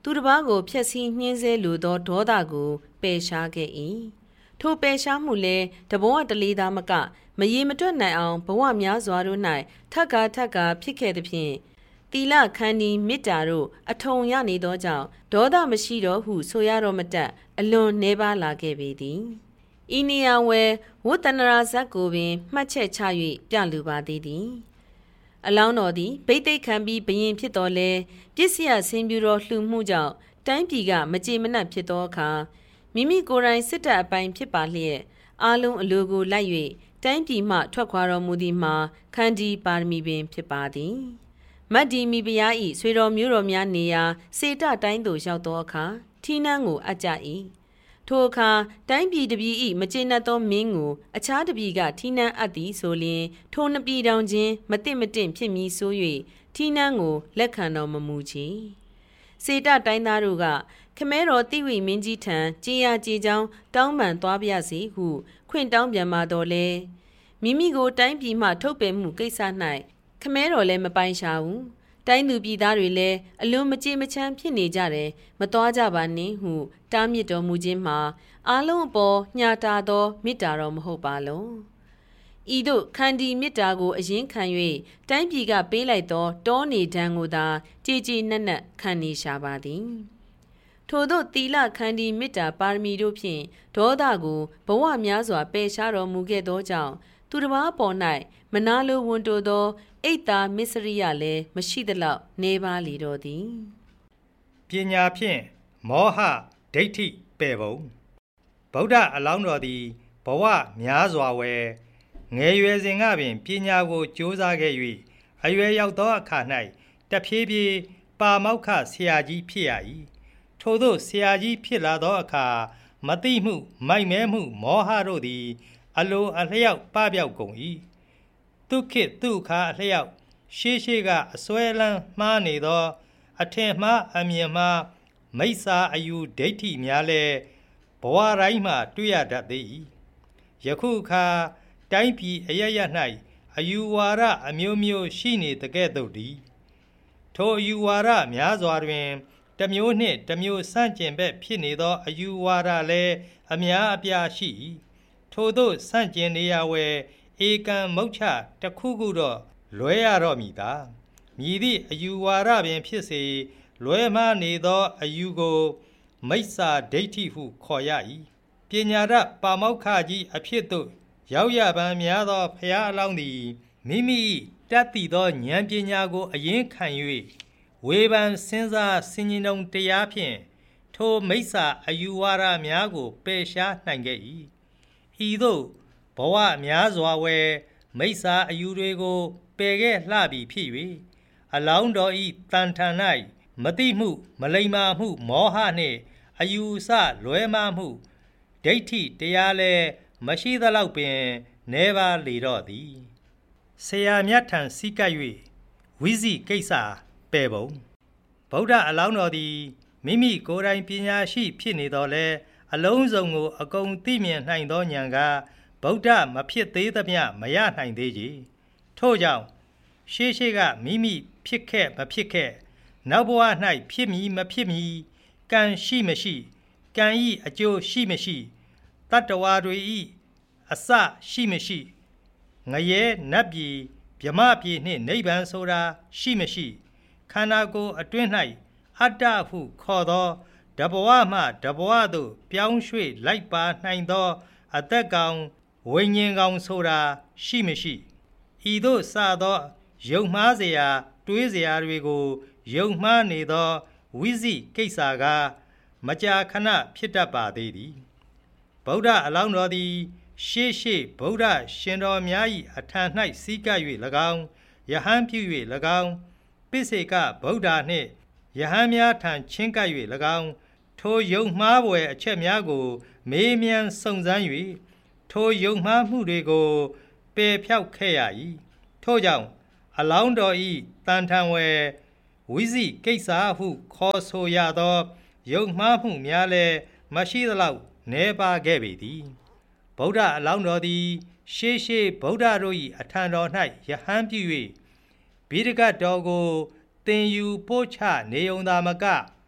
သူတစ်ပါးကိုဖျက်ဆီးနှင်းဆဲလိုသောဒေါသကိုပယ်ရှားခဲ့၏ထိုပယ်ရှားမှုလည်းတဘဝတလေသားမကမရေမတွက်နိုင်အောင်ဘဝများစွာတို့၌ထပ်ကာဖြစ်ခဲ့သဖြင့်သီလခန္ဒီမေတ္တာတို့အထုံရနေသောကြောင့်ဒေါသမရှိတော့ဟုဆိုရတော့မတတ်အလွန်နှဲပါလာခဲ့ပေသည်ဤနေရာဝဲဝတ္တနရာဇတ်ကိုပင်မှတ်ချက်ချ၍ပြလူပါသေးသည်အလောင်းတော်သည်ဗိသိက်ခံပြီးဘယင်ဖြစ်တော်လဲပြစ်စရာဆင်းပြတော်လှူမှုကြောင့်တိုင်းပြည်ကမကြေမနက်ဖြစ်သောအခါမိမိကိုယ်တိုင်စစ်တပ်အပိုင်ဖြစ်ပါလျက်အားလုံးအလိုကိုလိုက်၍တိုင်းပြည်မှထွက်ခွာတော်မူသည်မှာခန္ဒီပါရမီပင်ဖြစ်ပါသည်မတ်ဒီမီဘုရား၏ဆွေတော်မျိုးတော်များနေရာစေတတိုင်းသို့ရောက်သောအခါထီးနှန်းကိုအပ်ကြ၏ထိုအခါတိုင်းပြည်တပြည်၏မကျေနပ်သောမင်းကိုအခြားတပြည်ကထီးနှန်းအပ်သည်ဆိုလျှင်ထိုနှစ်ပြည်တောင်ချင်းမတင့်ဖြစ်မည်ဆို၍ထီးနှန်းကိုလက်ခံတော်မမူချေစေတတိုင်းသားတို့ကခမဲတော်တိဝိမင်းကြီးထံကြေးရကြေးချောင်းတောင်းပန်သွားပြစီဟုခွင့်တောင်းပြန်มาတော့လဲမိမိကိုတိုင်းပြည်မှထုတ်ပယ်မှုကိစ္စ၌ခမဲတော်လည်းမပိုင်ရှာဘူးတိုင်းသူပြည်သားတွေလည်းအလွန်မကြေမချမ်းဖြစ်နေကြတယ်မသွားကြပါနှင့်ဟုတားမြစ်တော်မူခြင်းမှာအားလုံးအပေါ်ညှာတာသောမေတ္တာတော်မဟုတ်ပါလောဤသို့ခန္ဒီမေတ္တာကိုအရင်ခံ၍တိုင်းပြည်ကပေးလိုက်သောတောနေဒဏ်ကိုသာကြည်ကြည်နက်နက်ခံနေရှာပါသည်ထို့သောသီလခန္ဒီမေတ္တာပါရမီတို့ဖြင့်ဒေါသကိုဘဝများစွာပယ်ရှားတော်မူခဲ့သောကြောင့်သူတစ်ပါးပေါ်၌မနာလိုဝန်တိုသောအိတ်သာမစ္စရိယလည်းမရှိသလောက်နေပါလေတော့သည်ပညာဖြင့်မောဟဒိဋ္ဌိပယ်ပုံဗုဒ္ဓအလောင်းတော်သည်ဘဝများစွာဝယ်ငယ်ရွယ်စဉ်ကပင်ပညာကိုကြိုးစားခဲ့၍အရွယ်ရောက်သောအခါ၌တဖြည်းဖြည်းပါမောက္ခဆရာကြီးဖြစ်ရ၏ထို့သောဆရာကြီးဖြစ်လာသောအခါမသိမှုမိုက်မဲမှုမောဟတို့သည်အလိုအလျောက်ပပျောက်ကုန်၏သူခေတ်သူခါအလျောက်ရှေးကအစွဲလန်းမှားနေသောအထင်မှားအမြင်မှားမိစ္ဆာအယူဒိဋ္ဌိများလည်းဘဝတိုင်းမှတွေ့ရတတ်သည်ယခုအခါတိုင်းပြည်အရရ၌အယူဝါဒအမျိုးမျိုးရှိနေတကဲ့သို့သည်ထိုအယူဝါဒများစွာတွင်တစ်မျိုးနှင့်တစ်မျိုးဆန့်ကျင်ဘက်ဖြစ်နေသောအယူဝါဒလည်းအများအပြားရှိထို့သောဆန့်ကျင်နေရဝဲဧကံမုတ်ချတစ်ခုခုတော့လွဲရတော့မည်သာမြည်သည့်အယူဝါဒပင်ဖြစ်စေလွဲမှားနေသောအယူကိုမိစ္ဆာဒိဋ္ဌိဟုခေါ်ရ၏ပညာတတ်ပါမောက္ခကြီးအဖြစ်သို့ရောက်ရပန်းများသောဖရာအလောင်းသည်မိမိတတ်သိသောဉာဏ်ပညာကိုအရင်ခံ၍ဝေဖန်စဉ်းစားဆင်ခြင်တုံတရားဖြင့်ထိုမိစ္ဆာအယူဝါဒများကိုပယ်ရှားနိုင်ခဲ့၏ဤသို့ဘဝများစွာဝဲမိစ္ဆာအယူတွေကိုပယ်ခဲ့လှပြီဖြစ်၍အလောင်းတော်ဤတန်ထန်၌မတိမှုမလိမ္မာမှုမောဟနှင့်အယူဆလွဲမှားမှုဒိဋ္ဌိတရားလည်းမရှိသလောက်ပင်နေပါလေတော့သည်ဆရာမြတ်ထံစီးကပ်၍ဝိဇိကိစ္စပယ်ပုံဗုဒ္ဓအလောင်းတော်သည်မိမိကိုယ်တိုင်ပညာရှိဖြစ်နေတော်လဲအလုံးစုံကိုအကုန်သိမြင်နိုင်သောဉာဏ်ကဗုဒ္ဓမဖြစ်သေးသမျှမရနိုင်သေးကြထို့ကြောင့်ရှေးကမိမိဖြစ်ခဲ့မဖြစ်ခဲ့နောက်ဘဝ၌ဖြစ်မည်မဖြစ်မည်ကံရှိမရှိကံဤအကျိုးရှိမရှိတတ္တဝါတွေဤအစရှိမရှိငရဲနတ်ပြည်ဗြဟ္မပြည်နှင့်နိဗ္ဗာန်ဆိုတာရှိမရှိခန္ဓာကိုယ်အတွင်း၌အတ္တဟုခေါ်သောတဘဝမှတဘဝသို့ပြောင်းရွှေ့လိုက်ပါနိုင်သောအသက်ကောင်ဝိညာဉ်ကောင်ဆိုတာရှိမရှိဤသို့စသောယုံမှားเสียတွေးเสียတွေကိုယုံမှားနေသောဝိဇိကိစ္စကမကြာခဏဖြစ်တတ်ပါသေးသည်ဗုဒ္ဓအလောင်းတော်သည်ရှေးဗုဒ္ဓရှင်တော်များ၏အထံ၌စီးကပ်၍၎င်းယဟန်ပြု၍၎င်းပိစေကဗုဒ္ဓနှင့်ယဟန်များထံချင်းကပ်၍၎င်းထိုယုံမှားပွဲအချက်များကိုမေးမြန်းစုံစမ်း၍ထိုယုံမှားမှုတွေကိုပယ်ဖြောက်ခဲ့ရ၏ထို့ကြောင့်အလောင်းတော်ဤတန်ထံဝယ်ဝိဇိကိစ္စဟုခေါ်ဆိုရသောယုံမှားမှုများလည်းမရှိသလောက်နေပါခဲ့ပေသည်ဗုဒ္ဓအလောင်းတော်သည်ရှေးဗုဒ္ဓတို့၏အထံတော်၌ယဟန်ပြု၍ဗိဓကတော်ကိုသင်ယူပို့ချနေုံသာမက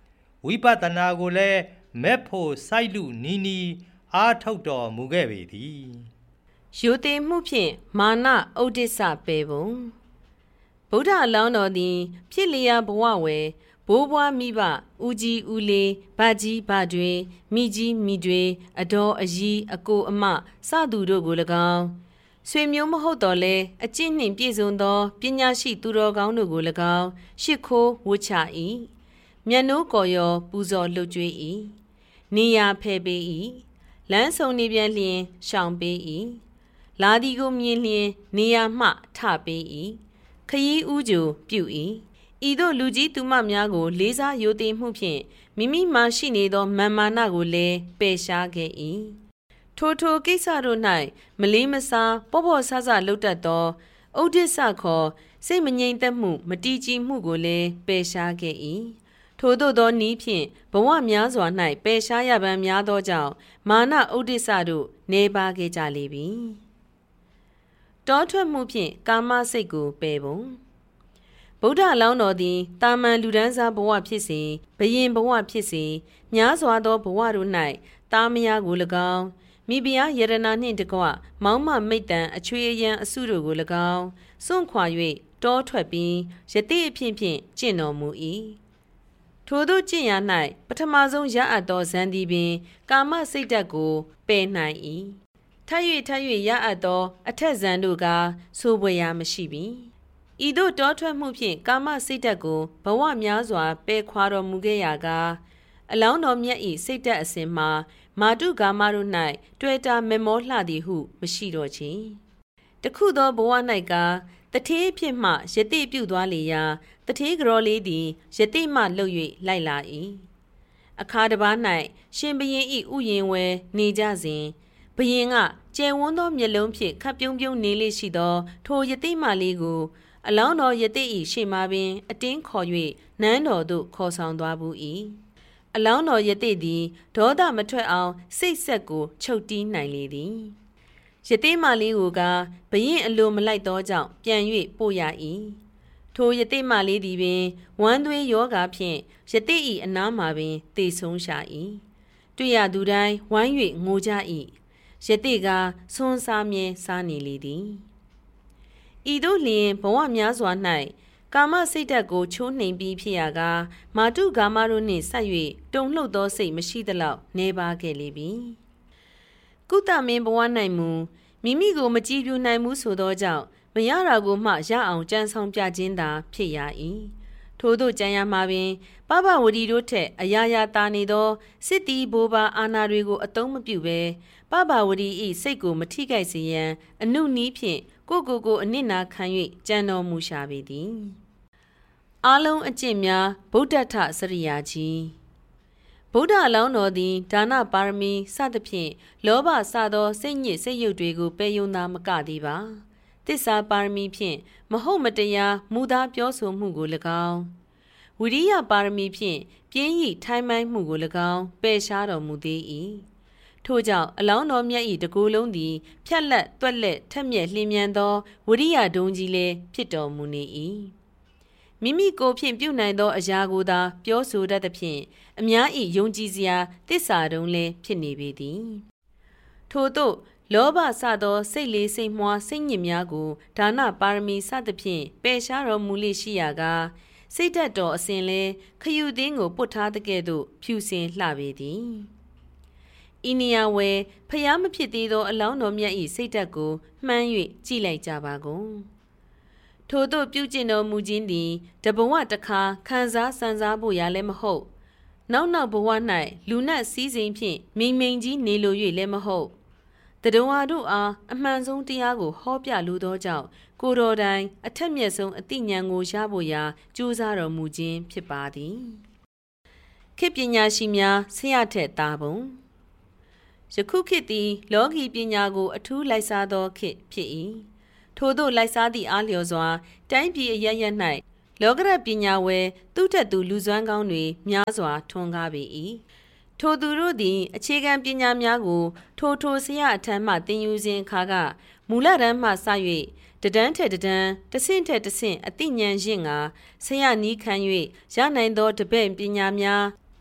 ဝိပဿနာကိုလည်းမဲ့ဖို့စိုက်လူနီနီအားထုတ်တော်မူခဲ့ပေသည်ရိုသေမှုဖြင့်မာနဥဒိစ္စပေပုံဗုဒ္ဓအလောင်းတော်သည်ဖြစ်လျာဘဝဝယ်ဘိုးဘွားမိဘဦးကြီးဦးလေးဗကြီးဗတွေမိကြီးမိတွေအတော်အကြီးအကိုအမစသူတို့ကို၎င်းဆွေမျိုးမဟုတ်တော့လဲအကျင့်နှင့်ပြည့်စုံသောပညာရှိသူတော်ကောင်းတို့ကို၎င်းရှ िख ိုးဝှချ၏မျက်နှိုးကော်ရောပူဇော်လှုပ်ကြွေး၏နေရာဖဲပေး၏လမ်းဆောင်နေပြန်လျင်ရှောင်ပေး၏လာဒီကိုမြင်လျင်နေရာမှထပေး၏ခရီးဥကြိုပြု၏ဤသို့လူကြီးသူမများကိုလေးစားရိုသေမှုဖြင့်မိမိမှရှိနေသောမာမာနကိုလည်းပယ်ရှားခဲ့၏ထိုကိစ္စတို့၌မလေးမစားပေါ့ပေါ့ဆဆလှုပ်တတ်သောဥဒိစ္စခေါ်စိတ်မငြိမ်သက်မှုမတည်ကြည်မှုကိုလည်းပယ်ရှားခဲ့၏ထို့သောနည်းဖြင့်ဘဝများစွာ၌ပယ်ရှားရပန်းများသောကြောင့်မာနဥဒိစ္စတို့နေပါခဲ့ကြလေပြီတောထွက်မှုဖြင့်ကာမစိတ်ကိုပယ်ပုံဗုဒ္ဓအလောင်းတော်သည်တာမန်လူဒန်းစားဘဝဖြစ်စေဘယင်ဘဝဖြစ်စေများစွာသောဘဝတို့၌တာမယာကို၎င်းမိဖုရားယရနာနှင့်တကွမောင်းမမိတ်တန်အချွေအရန်အစုတို့ကို၎င်းစွန့်ခွာ၍တောထွက်ပြီးယတိအဖြစ်ဖြင့်ကျင့်တော်မူ၏ထို့သောကျင့်ရာ၌ပထမဆုံးရအပ်သောဇန်သည်ပင်ကာမစိတ်ဓာတ်ကိုပယ်နိုင်၏ထပ်၍ရအပ်သောအထက်ဇန်တို့ကဆိုပွေရာမရှိပြီဤသို့တောထွက်မှုဖြင့်ကာမစိတ်ဓာတ်ကိုဘဝများစွာပယ်ခွာတော်မူခဲ့ရာကအလောင်းတော်မြတ်၏စိတ်ဓာတ်အစဉ်မှာမာတုကာမတို့၌တွေ့တာမေမောလှသည်ဟုမရှိတော့ချေတခုသောဘဝ၌ကတထေးဖြစ်မှယတိပြုသွားလေရာတထေးကြောလေးသည်ယတိမှလှုပ်၍လိုက်လာ၏အခါတစ်ပါး၌ရှင်ဘုရင်၏ဥယျင်ဝဲနေကြစဉ်ဘုရင်ကကျယ်ဝန်းသောမျက်လုံးဖြင့်ခပ်ပြုံးပြုံးနေလေရှိသောထိုယတိမလေးကိုအလောင်းတော်ယတိ၏ရှေ့မှာပင်အတင်းခေါ်၍နန်းတော်သို့ခေါ်ဆောင်သွားဘူး၏အလောင်းတော်ယတိသည်ဒေါသမထွက်အောင်စိတ်ဆက်ကိုချုပ်တီးနိုင်လေသည်ယတိမလေးကိုကဘုရင်အလိုမလိုက်သောကြောင့်ပြန်၍ပို့ရ၏ထိုယတိမလေးသည်ပင်ဝမ်းသွေးယောဂါဖြင့်ယတိ၏အနားမှာပင်သေဆုံးရှာ၏တွေ့ရသူတိုင်းဝိုင်း၍ငိုကြ၏ယတိကဆွန်းစားမြဲစားနေလေသည်ဤသို့လျင်ဘဝများစွာ၌ကာမစိတ်ဓာတ်ကိုချိုးနှိမ်ပြီးဖြစ်ရာကမာတုကာမတို့နှင့်ဆက်၍တုန်လှုပ်သောစိတ်မရှိသလောက်နေပါခဲ့လေပြီကုသမင်းဘဝ၌မူမိမိကိုမကြည်ပြူနိုင်မှုဆိုသောကြောင့်မရတာကိုမှရအောင်ကြံဆောင်ပြခြင်းသာဖြစ်ရ၏ထို့သောကြံရမှာပင်ပပဝတီတို့ထက်အရာရာတာနေသောစစ်တီဘိုးဘာအာနာတွေကိုအသုံးမပြုဘဲပပဝတီ၏စိတ်ကိုမထိခိုက်စေရန်အနုနည်းဖြင့်ကိုအနစ်နာခံ၍ကြံတော်မူရှာပေသည်အားလုံးအကျင့်များဗုဒ္ဓထစရိယာကြီးဗုဒ္ဓအလောင်းတော်သည်ဒါနပါရမီစသဖြင့်လောဘစသောစိတ်ညစ်စိတ်ယုတ်တွေကိုပယ်ယုံသာမကသည်ပါသစ္စာပါရမီဖြင့်မဟုတ်မတရားမူသားပြောဆိုမှုကို၎င်းဝိရိယပါရမီဖြင့်ပြင်းရည်ထိုင်းမိုင်းမှုကို၎င်းပယ်ရှားတော်မူသေး၏ထို့ကြောင့်အလောင်းတော်မြတ်၏တကူလုံးသည်ဖြတ်လက်တွက်လက်ထက်မြက်လျင်မြန်သောဝိရိယဒုံကြီးလည်းဖြစ်တော်မူနေ၏မိမိကိုယ်ဖြင့်ပြုနိုင်သောအရာကိုသာပြောဆိုတတ်သဖြင့်အများ၏ယုံကြည်စရာသစ္စာတုံးလည်းဖြစ်နေပေသည်ထို့သို့လောဘစသောစိတ်လေးစိတ်မွှားစိတ်ညစ်များကိုဒါနပါရမီစသဖြင့်ပယ်ရှားတော်မူလေရှိရာကစိတ်ဓာတ်တော်အစဉ်လဲခယူသင်းကိုပုတ်ထားတဲ့ကဲ့သို့ဖြူစင်လှပေသည်ဤနေရာဝဲဖျားမဖြစ်သေးသောအလောင်းတော်မြတ်၏စိတ်ဓာတ်ကိုမှန်း၍ကြည့်လိုက်ကြပါကုန်ထို့သို့ပြုကျင့်တော်မူခြင်းသည်တဘဝတစ်ခါခံစားစံစားဖို့ရလည်းမဟုတ်နောက်ဘဝ၌လူနတ်စည်းစိမ်ဖြင့်မိန်မိန်ကြီးနေလို၍လည်းမဟုတ်တဒဝါတို့အားအမှန်ဆုံးတရားကိုဟောပြလိုသောကြောင့်ကိုတော်တိုင်အထက်မြတ်ဆုံးအသိဉာဏ်ကိုရဖို့ရာကြိုးစားတော်မူခြင်းဖြစ်ပါသည်ခေတ်ပညာရှိများဆရာထက်သားပုံယခုခေတ်သည်လောကီပညာကိုအထူးလိုက်စားသောခေတ်ဖြစ်၏ထို့သောလိုက်စားသည့်အားလျော်စွာတိုင်းပြည်အရရ၌လောကရပညာဝဲသူ့ထက်သူလူစွမ်းကောင်းတွေများစွာထွန်းကားပေ၏ထိုသူတို့သည်အခြေခံပညာများကိုထိုဆရာအထံမှသင်ယူခြင်းအခါကမူလတန်းမှစ၍တဒန်းထက်တဒန်းတဆင့်ထက်တဆင့်အသိဉာဏ်ရင့်ကဆရာနီးခံ၍ရနိုင်သောတပည့်ပညာများ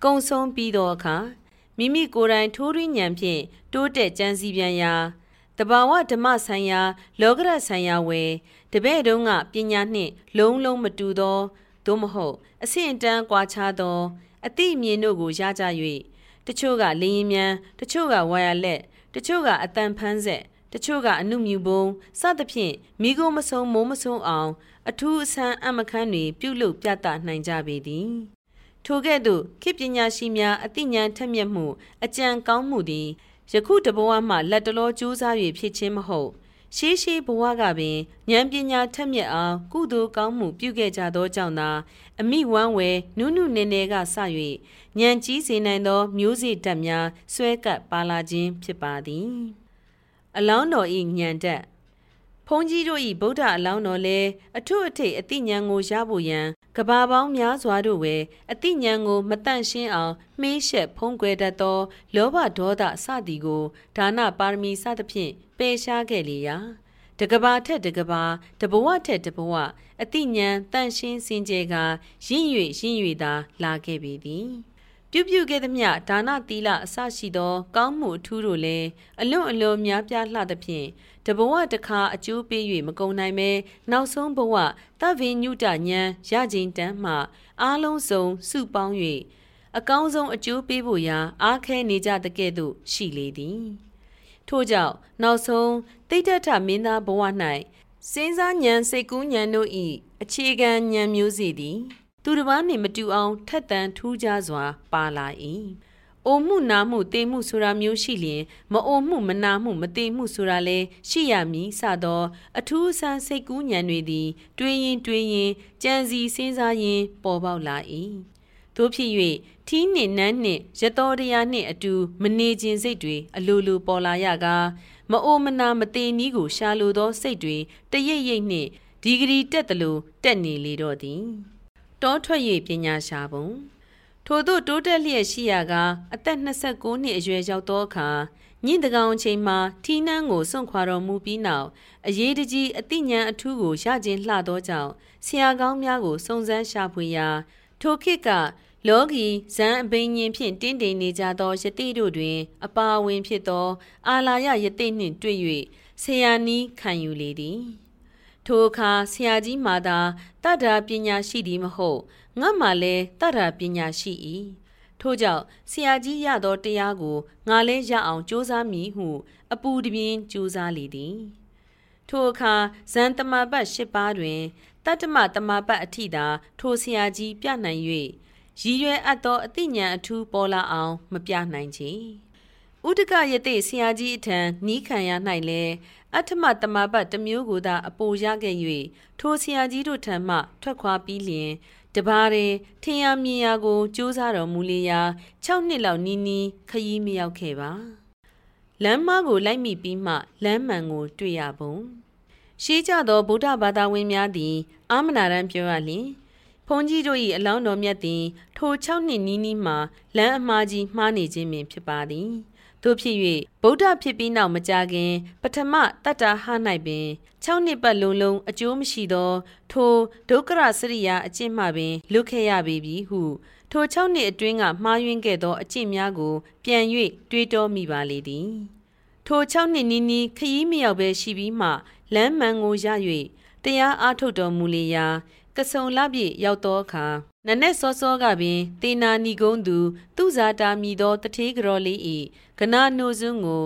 ကုံဆုံးပြီးသောအခါမိမိကိုယ်တိုင်ထိုးရင်းဉဏ်ဖြင့်တိုးတက်ကြံစည်ပြန်ရာတဘာဝဓမ္မဆိုင်ရာလောကရဆိုင်ရာဝယ်တပည့်တုံးကပညာနှင့်လုံးလုံးမတူသောသို့မဟုတ်အဆင့်အတန်းကွာခြားသောအသိအမြင်တို့ကိုရကြ၍တချို့ကလေရင်မြန်တချို့ကဝါယာလက်တချို့ကအတန်ဖန်းဆက်တချို့ကအနုမြူပုံစသဖြင့်မိကိုမဆုံးမိုးမဆုံးအောင်အထူးအဆန်းအမခန်းတွေပြုလုပ်ပြသနိုင်ကြပေသည်ထိုကဲ့သို့ခေတ်ပညာရှိများအသိဉာဏ်ထက်မြက်မှုအကြံကောင်းမှုသည်ယခုတဘဝမှလက်တလောကြိုးစား၍ဖြစ်ခြင်းမဟုတ်ရှေးရှေးဘဝကပင်ဉာဏ်ပညာထက်မြက်အောင်ကုသိုလ်ကောင်းမှုပြုခဲ့ကြသောကြောင့်သာအမိဝမ်းဝယ်နုနုနယ်နယ်ကစ၍ဉာဏ်ကြီးစေနိုင်သောမျိုးစေ့ဓာတ်များဆွဲကပ်ပါလာခြင်းဖြစ်ပါသည်အလောင်းတော်၏ဉာဏ်ဓာတ်ဘုန်းကြီးတို့၏ဗုဒ္ဓအလောင်းတော်လည်းအထွတ်အထိပ်အသိဉာဏ်ကိုရဖို့ရန်ကဘာပေါင်းများစွာတို့ဝယ်အသိဉာဏ်ကိုမတန့်ရှင်းအောင်မှေးရှက်ဖုံးကွယ်တတ်သောလောဘဒေါသစသည်ကိုဒါနပါရမီစသဖြင့်ပယ်ရှားခဲ့လေရာတကဘာထက်တကဘာတဘဝထက်တဘဝအသိဉာဏ်တန့်ရှင်းစင်ကြယ်ကရင့်၍သာလာခဲ့ပေသည်ပြုခဲ့သမျှဒါနသီလအစရှိသောကောင်းမှုအထူးတို့လည်းအလွန်များပြားလှသဖြင့်တဘဝတစ်ခါအကျိုးပေး၍မကုန်နိုင်ပဲနောက်ဆုံးဘဝသဗ္ဗညုတဉာဏ်ရခြင်းတန်းမှအားလုံးစုံစုပေါင်း၍အကောင်းဆုံးအကျိုးပေးဖို့ရာအားခဲနေကြတဲ့ကဲ့သို့ရှိလေသည်ထို့ကြောင့်နောက်ဆုံးတိဋ္ဌထမင်းသားဘဝ၌စဉ်းစားဉာဏ်စိတ်ကူးဉာဏ်တို့၏အခြေခံဉာဏ်မျိုးစီသည်သူတစ်ပါးနှင့်မတူအောင်ထက်သန်ထူးခြားစွာပါလာ၏အိုမှုနာမှုတေမှုဆိုတာမျိုးရှိလျင်မအိုမှုမနာမှုမတေမှုဆိုတာလည်းရှိရမည်စသောအထူးအဆန်းစိတ်ကူးဉာဏ်တွေသည်တွေးရင်ကြံစီစဉ်းစားရင်ပေါ်ပေါက်လာ၏သို့ဖြစ်၍ထီးနှင့်နန်းနှင့်ရတော်တရားနှင့်အတူမနေခြင်းစိတ်တွေအလိုလိုပေါ်လာရကားမအိုမနာမတေနည်းကိုရှာလိုသောစိတ်တွေတရိပ်နှင့်ဒီဂရီတက်သလိုတက်နေလေတော့သည်တောထွက်၍ပညာရှာပုံထို့သို့တိုးတက်လျက်ရှိရာကအသက်29နှစ်အရွယ်ရောက်သောအခါညင်တကောင်အချိန်မှာထီးနှန်းကိုစွန့်ခွာတော်မူပြီးနောက်အရေးတကြီးအသိဉာဏ်အထူးကိုရခြင်းလှသောကြောင့်ဆရာကောင်းများကိုစုံစမ်းရှာဖွေရာထိုခေတ်ကလောကီဇန်အဘိညာဉ်ဖြင့်တင်းတိမ်နေကြသောယတိတို့တွင်အပါအဝင်ဖြစ်သောအာလာယယတိနှင့်တွေ့၍ဆရာနီးခံယူလေသည်ထိုအခါဆရာကြီးမှာသာတတ္ထာပညာရှိသည်မဟုတ်ငါမှလည်းတတ္ထာပညာရှိ၏ထို့ကြောင့်ဆရာကြီးရသောတရားကိုငါလည်းရအောင်ကြိုးစားမည်ဟုအပူတပြင်းကြိုးစားလေသည်ထိုအခါဇန်တမပတ်၈ပါးတွင်တတ္တမတမပတ်အထိသာထိုဆရာကြီးပြနိုင်၍ရည်ရွယ်အပ်သောအသိဉာဏ်အထူးပေါ်လာအောင်မပြနိုင်ချေဥဒကယတိဆရာကြီးအထံနီးခံရ၌လည်းအဋ္ဌမတမပတ်တစ်မျိုးကိုသာအပိုရခဲ့၍ထိုဆရာကြီးတို့ထံမှထွက်ခွာပြီးလျင်တပါးရဲထင်ရမြင်ရကိုကြိုးစားတော်မူလေရာ6နှစ်လောက်နီးခရီးမရောက်ခဲ့ပါလမ်းမကိုလိုက်မိပြီးမှလမ်းမှန်ကိုတွေ့ရပုံရှေးကြသောဗုဒ္ဓဘာသာဝင်များသည်အာမနာရန်ပြောရလျင်ဘုန်းကြီးတို့၏အလောင်းတော်မြတ်သည်ထို6နှစ်နီးမှလမ်းအမှားကြီးမှားနေခြင်းပင်ဖြစ်ပါသည်တို့ဖြစ်၍ဗုဒ္ဓဖြစ်ပြီးနောက်မကြာခင်ပထမတတ္တဟ၌ပင်6နှစ်ပတ်လုံးအကျိုးမရှိသောထိုဒုက္ခရစရိယာအကျင့်မှပင်လွတ်ခဲ့ရပေပြီဟုထို6နှစ်အတွင်းကမှားယွင်းခဲ့သောအကျင့်များကိုပြန်၍တွေးတောမိပါလေသည်ထို6နှစ်နီးခရီးမရောက်ပဲရှိပြီးမှလမ်းမှန်ကိုရ၍တရားအားထုတ်တော်မူလေရာကစုံလပြည့်ရောက်သောအခါနနက်စောစောကပင်တေနာနီကုန်းသူသူဇာတာမီသောတထေးကြော်လေး၏ကနာနှုတ်စွန်းကို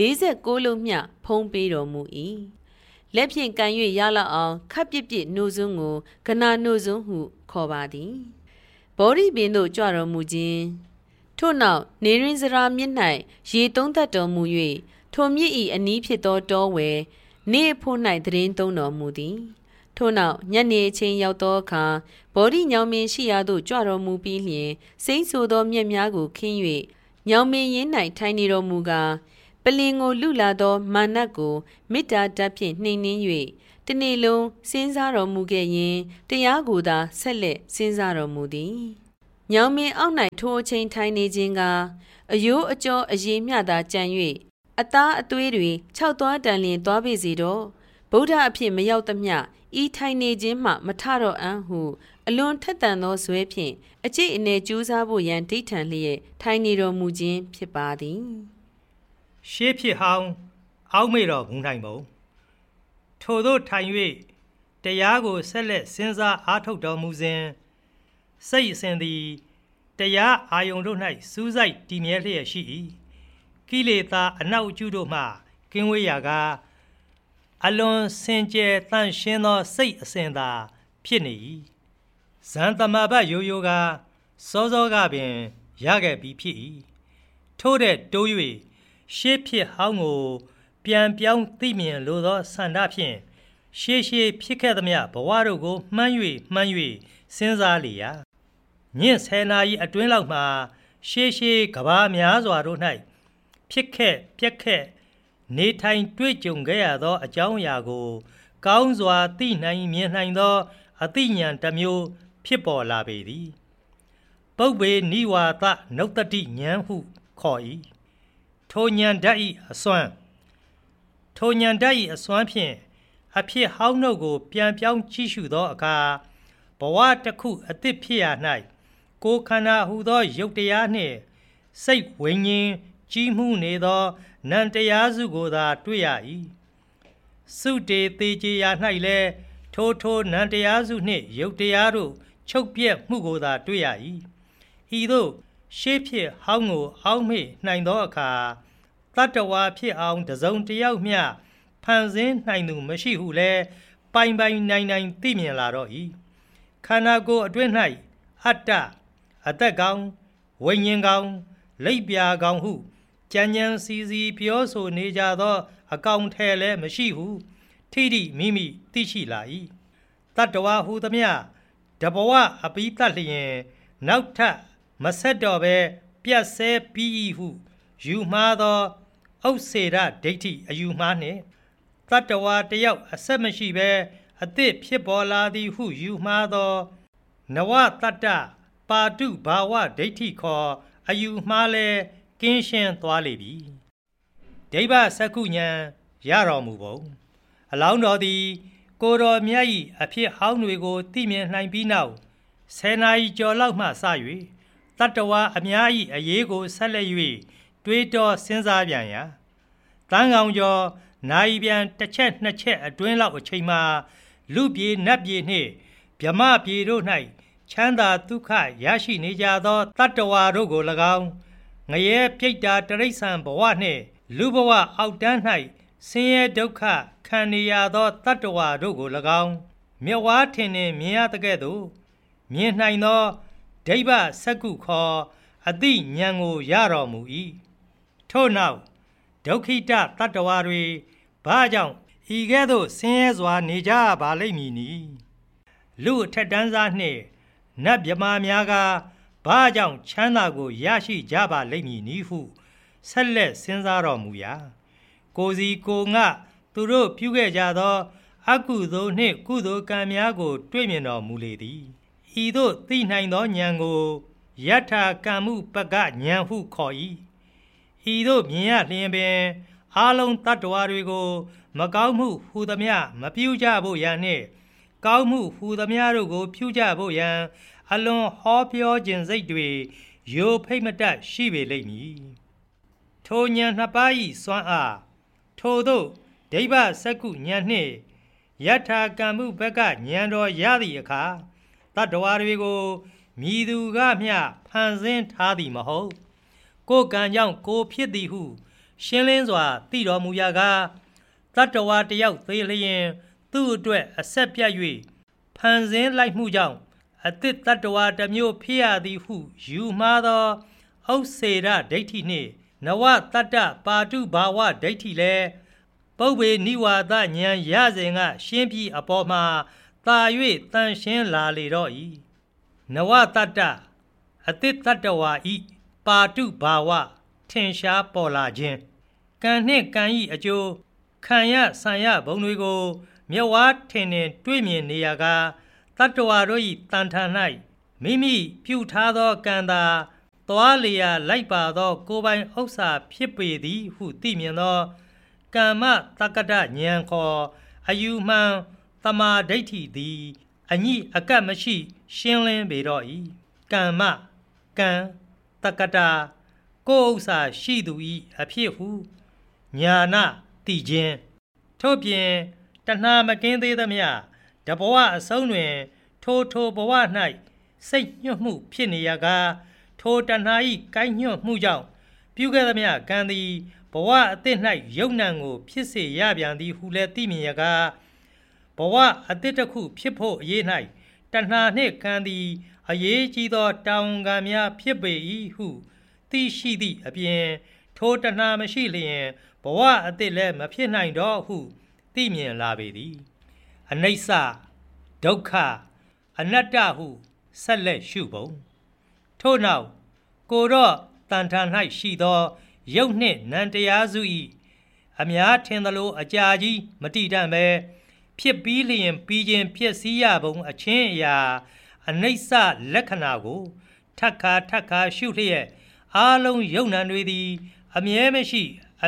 46လုံးမျှဖုံးပေးတော်မူ၏လက်ဖြင့်ကန်၍ရလောက်အောင်ခပ်ပြစ်နှုတ်စွန်းကိုကနာနှုတ်စွန်းဟုခေါ်ပါသည်ဘောဓိပင်သို့ကြွတော်မူခြင်းထို့နောက်နေရင်းစရာမြစ်၌ရေသုံးသက်တော်မူ၍ထိုမြစ်၏အနီးဖြစ်သောတောဝယ်နေအဖို့၌သတင်းသုံးတော်မူသည်ထို့နောက်ညနေအချိန်ရောက်သောအခါဘောဓိညောင်မင်းရှိရာသို့ကြွတော်မူပြီးလျှင်စိမ့်ဆိုသောမြက်များကိုခင်း၍ညောင်မင်းရင်း၌ထိုင်နေတော်မူကားပလင်ကိုလူလာသောမာနတ်ကိုမေတ္တာဓာတ်ဖြင့်နှိမ်နင်း၍တနေ့လုံးစဉ်းစားတော်မူခဲ့ရင်တရားကိုသာဆက်လက်စဉ်းစားတော်မူသည်ညောင်မင်းအောက်၌ထိုအချိန်ထိုင်နေခြင်းကအယိုးအကျော်အရေးမျှသာကြံ၍အသားအသွေးတွေ6သွားတန်လျင်သွားပေစေတော့ဗုဒ္ဓအဖြစ်မရောက်သမျှဤထိုင်နေခြင်းမှမထတော့အံ့ဟုအလွန်ထက်သန်သောဇွဲဖြင့်အကျိတ်အနေကြိုးစားဖို့ရန်ဒိဋ္ဌံလျက်ထိုင်နေတော်မူခြင်းဖြစ်ပါသည်ရှေးဖြစ်ဟောင်းအောက်မေ့တော်မူနိုင်ပုံထို့သောထိုင်၍တရားကိုဆက်လက်စဉ်းစားအားထုတ်တော်မူစဉ်စိတ်အစဉ်သည်တရားအာယုန်တို့၌စူးစိုက်တည်မြဲလျက်ရှိ၏ကိလေသာအနောက်အကျုတို့မှကင်းဝေးရာကအလွန်စင်ကြယ်တန့်ရှင်းသောစိတ်အစဉ်သာဖြစ်နေ၏ဇန်သမဘတ်ရိုးရိုးကစောစောကပင်ရခဲ့ပြီးဖြစ်၏ထို့တဲ့တိုး၍ရှေးဖြစ်ဟောင်းကိုပြန်ပြောင်းသိမြင်လိုသောဆန္ဒဖြင့်ရှေးဖြစ်ခဲ့သမျှဘဝတို့ကိုမှန်း၍စဉ်းစားလေရာညင့်10 နာရီအတွင်းလောက်မှာရှေးကဘာများစွာတို့၌ဖြစ်ခဲ့ပြက်ခဲ့နေထိုင်တွေ့ကြုံခဲ့ရသောအကြောင်းအရာကိုကောင်းစွာသိနိုင်မြင်နိုင်သောအသိဉာဏ်တစ်မျိုးဖြစ်ပေါ်လာပေသည်ပုပ္ပေနိဝါဒနုတ္တိဉာဏ်ဟုခေါ်၏ထိုဉာဏ်ဓာတ်၏အစွမ်းဖြင့်အဖြစ်ဟောင်းတို့ကိုပြန်ပြောင်းကြည့်ရှုသောအခါဘဝတစ်ခုအသစ်ဖြစ်ရ၌ကိုယ်ခန္ဓာဟူသောရုပ်တရားနှင့်စိတ်ဝိညာဉ်ကြီးမှုနေသောနံတရားစုကိုသာတွေ့ရ၏စုတေသေးချေရာ၌လည်းထိုနံတရားစုနှင့်ရုပ်တရားတို့ချုပ်ပြက်မှုကိုသာတွေ့ရ၏ဤသို့ရှေးဖြစ်ဟောင်းကိုအောက်မေ့နိုင်သောအခါတတ္တဝါဖြစ်အောင်တစုံတစ်ယောက်မျှဖန်ဆင်းနိုင်သူမရှိဟုလည်းပိုင်နိုင်သိမြင်လာတော့၏ခန္ဓာကိုယ်အတွင်း၌အတ္တအသက်ကောင်ဝိညာဉ်ကောင်လိပ်ပြာကောင်ဟုကြံစီပြောဆိုနေကြသောအကောင်ထဲလည်းမရှိဟုထိတိမိမိသိရှိလာ၏တတ္တဝါဟူသမျှတဘဝအပိတတ်လျင်နောက်ထပ်မဆက်တော့ဘဲပြတ်ဆဲပြီး၏ဟုယူမှားသောဥစ္စေရဒိဋ္ဌိအယူမှားနှင့်တတ္တဝါတယောက်အဆက်မရှိဘဲအသစ်ဖြစ်ပေါ်လာသည်ဟုယူမှားသောနဝတတ္တပါတုဘာဝဒိဋ္ဌိခေါ်အယူမှားလဲကင်းရှင်းသွားလေပြီဒိဗ္ဗစက္ခုဉာဏ်ရတော်မူပုံအလောင်းတော်သည်ကိုယ်တော်မြတ်၏အဖြစ်ဟောင်းတွေကိုသိမြင်နိုင်ပြီးနောက်10 နာရီကျော်လောက်မှစ၍တတ္တဝါအများ၏အရေးကိုဆက်လက်၍တွေးတောစဉ်းစားပြန်ရာတန်းကောင်ကျော်နိုင်ပြန်တစ်ချက်နှစ်ချက်အတွင်းလောက်အချိန်မှာလူပြေနတ်ပြေနှင့်ဗြဟ္မပြေတို့၌ချမ်းသာဒုက္ခရရှိနေကြသောတတ္တဝါတို့ကို၎င်းငရဲပြိတ္တာတရိစ္ဆာန်ဘဝနှင့်လူဘဝအောက်တန်း၌ဆင်းရဲဒုက္ခခံနေရသောတတ္တဝါတို့ကို၎င်းမြတ်ဝါထင်နှင့်မြင်ရသကဲ့သို့မြင်နိုင်သောဒိဗ္ဗစက္ခုခေါ်အသိဉာဏ်ကိုရတော်မူ၏ထို့နောက်ဒုက္ခိတတတ္တဝါတွေဘာကြောင့်ဤကဲ့သို့ဆင်းရဲစွာနေကြပါလိမ့်မည်နီလူအထက်တန်းစားနှင့်နတ်မြမာများကဘာကြောင့်ချမ်းသာကိုရရှိကြပါလိမ့်မည်နီဟုဆက်လက်စဉ်းစားတော်မူရာကိုစီကိုငှသူတို့ပြုခဲ့ကြသောအကုသိုလ်နှင့်ကုသိုလ်ကံများကိုတွေ့မြင်တော်မူလေသည်ဤသို့သိနိုင်သောဉာဏ်ကိုယထာကံမှုပကဉာဏ်ဟုခေါ်၏ဤသို့မြင်ရလျင်ပင်အာလုံးတတ္တဝါတွေကိုမကောင်းမှုဟူသမျှမပြုကြဖို့ရန်နှင့်ကောင်းမှုဟူသမျှတို့ကိုပြုကြဖို့ရန်အလွန်ဟောပြောခြင်းစိတ်တွေယိုဖိတ်မတတ်ရှိပေလိမ့်မည်ထိုဉာဏ်နှစ်ပါး၏စွမ်းအားထို့သို့ဒိဗ္ဗစက္ခုဉာဏ်နှင့်ယထာကံမှုဘက်ကဉာဏ်တော်ရသည့်အခါတတ္တဝါတွေကိုမြည်သူကမျှဖန်ဆင်းထားသည်မဟုတ်ကိုယ်ကံကြောင့်ကိုဖြစ်သည်ဟုရှင်းလင်းစွာသိတော်မူရာကတတ္တဝါတယောက်သေးလျင်သူ့အတွက်အဆက်ပြတ်၍ဖန်ဆင်းလိုက်မှုကြောင့်အသစ်တတ္တဝါတစ်မျိုးဖြစ်ရသည်ဟုယူမှားသောဥစ္စေရဒိဋ္ဌိနှင့်နဝတတ္တပါတုဘာဝဒိဋ္ဌိလည်းပုပ္ပေနိဝါဒဉာဏ်ရစဉ်ကရှင်းပြီးအပေါ်မှာသာ၍တန်ရှင်းလာလေတော့၏နဝတတ္တအသစ်တတ္တဝါဤပါတုဘာဝထင်ရှားပေါ်လာခြင်းကံနှင့်ကံဤအကျိုးခံရဆံရဘုံတွေကိုမြတ်ဝါထင်နှင့်တွေ့မြင်နေရကတတ္တဝါတို့၏တန်ထာ၌မိမိပြုထားသောကံသာသွားလျာလိုက်ပါသောကိုယ်ပိုင်ဥစ္စာဖြစ်ပေသည်ဟုသိမြင်သောကမ္မတက္ကတဉာဏ်ခေါ်အယူမှန်သမာဓိဋ္ဌိသည်အညိအကပ်မရှိရှင်းလင်းပေတော့၏ကမ္မကံတက္ကတာကိုယ်ဥစ္စာရှိသူ၏အဖြစ်ဟုညာနာသိခြင်းထို့ပြင်တဏှာမကင်းသေးသမျှတဘဝအဆုံးတွင်ထိုဘဝ၌စိတ်ညွတ်မှုဖြစ်နေရကားထိုတဏှာ၏ကိုင်းညွတ်မှုကြောင့်ပြုခဲ့သမျှကံသည်ဘဝအသစ်၌ယုံနံကိုဖြစ်စေရပြန်သည်ဟုလည်းသိမြင်ရကားဘဝအသစ်တစ်ခုဖြစ်ဖို့အရေး၌တဏှာနှင့်ကံသည်အရေးကြီးသောတာဝန်ခံများဖြစ်ပေ၏ဟုသိရှိသည့်အပြင်ထိုတဏှာမရှိလျင်ဘဝအသစ်လည်းမဖြစ်နိုင်တော့ဟုသိမြင်လာပေသည်အနိစ္စဒုက္ခအနတ္တဟုဆက်လက်ရှုပုံထို့နောက်ကိုတော့တန်ထာ၌ရှိသောရုပ်နှင့်နံတရားစု၏အများထင်သလိုအကြာကြီးမတည်တတ်ပဲဖြစ်ပြီးလျင်ပြီးခြင်းဖြစ်စည်းရပုံအချင်းအရာအနိစ္စလက္ခဏာကိုထပ်ခါရှုလျက်အားလုံးယုံနံတွေသည်အမြဲမရှိအ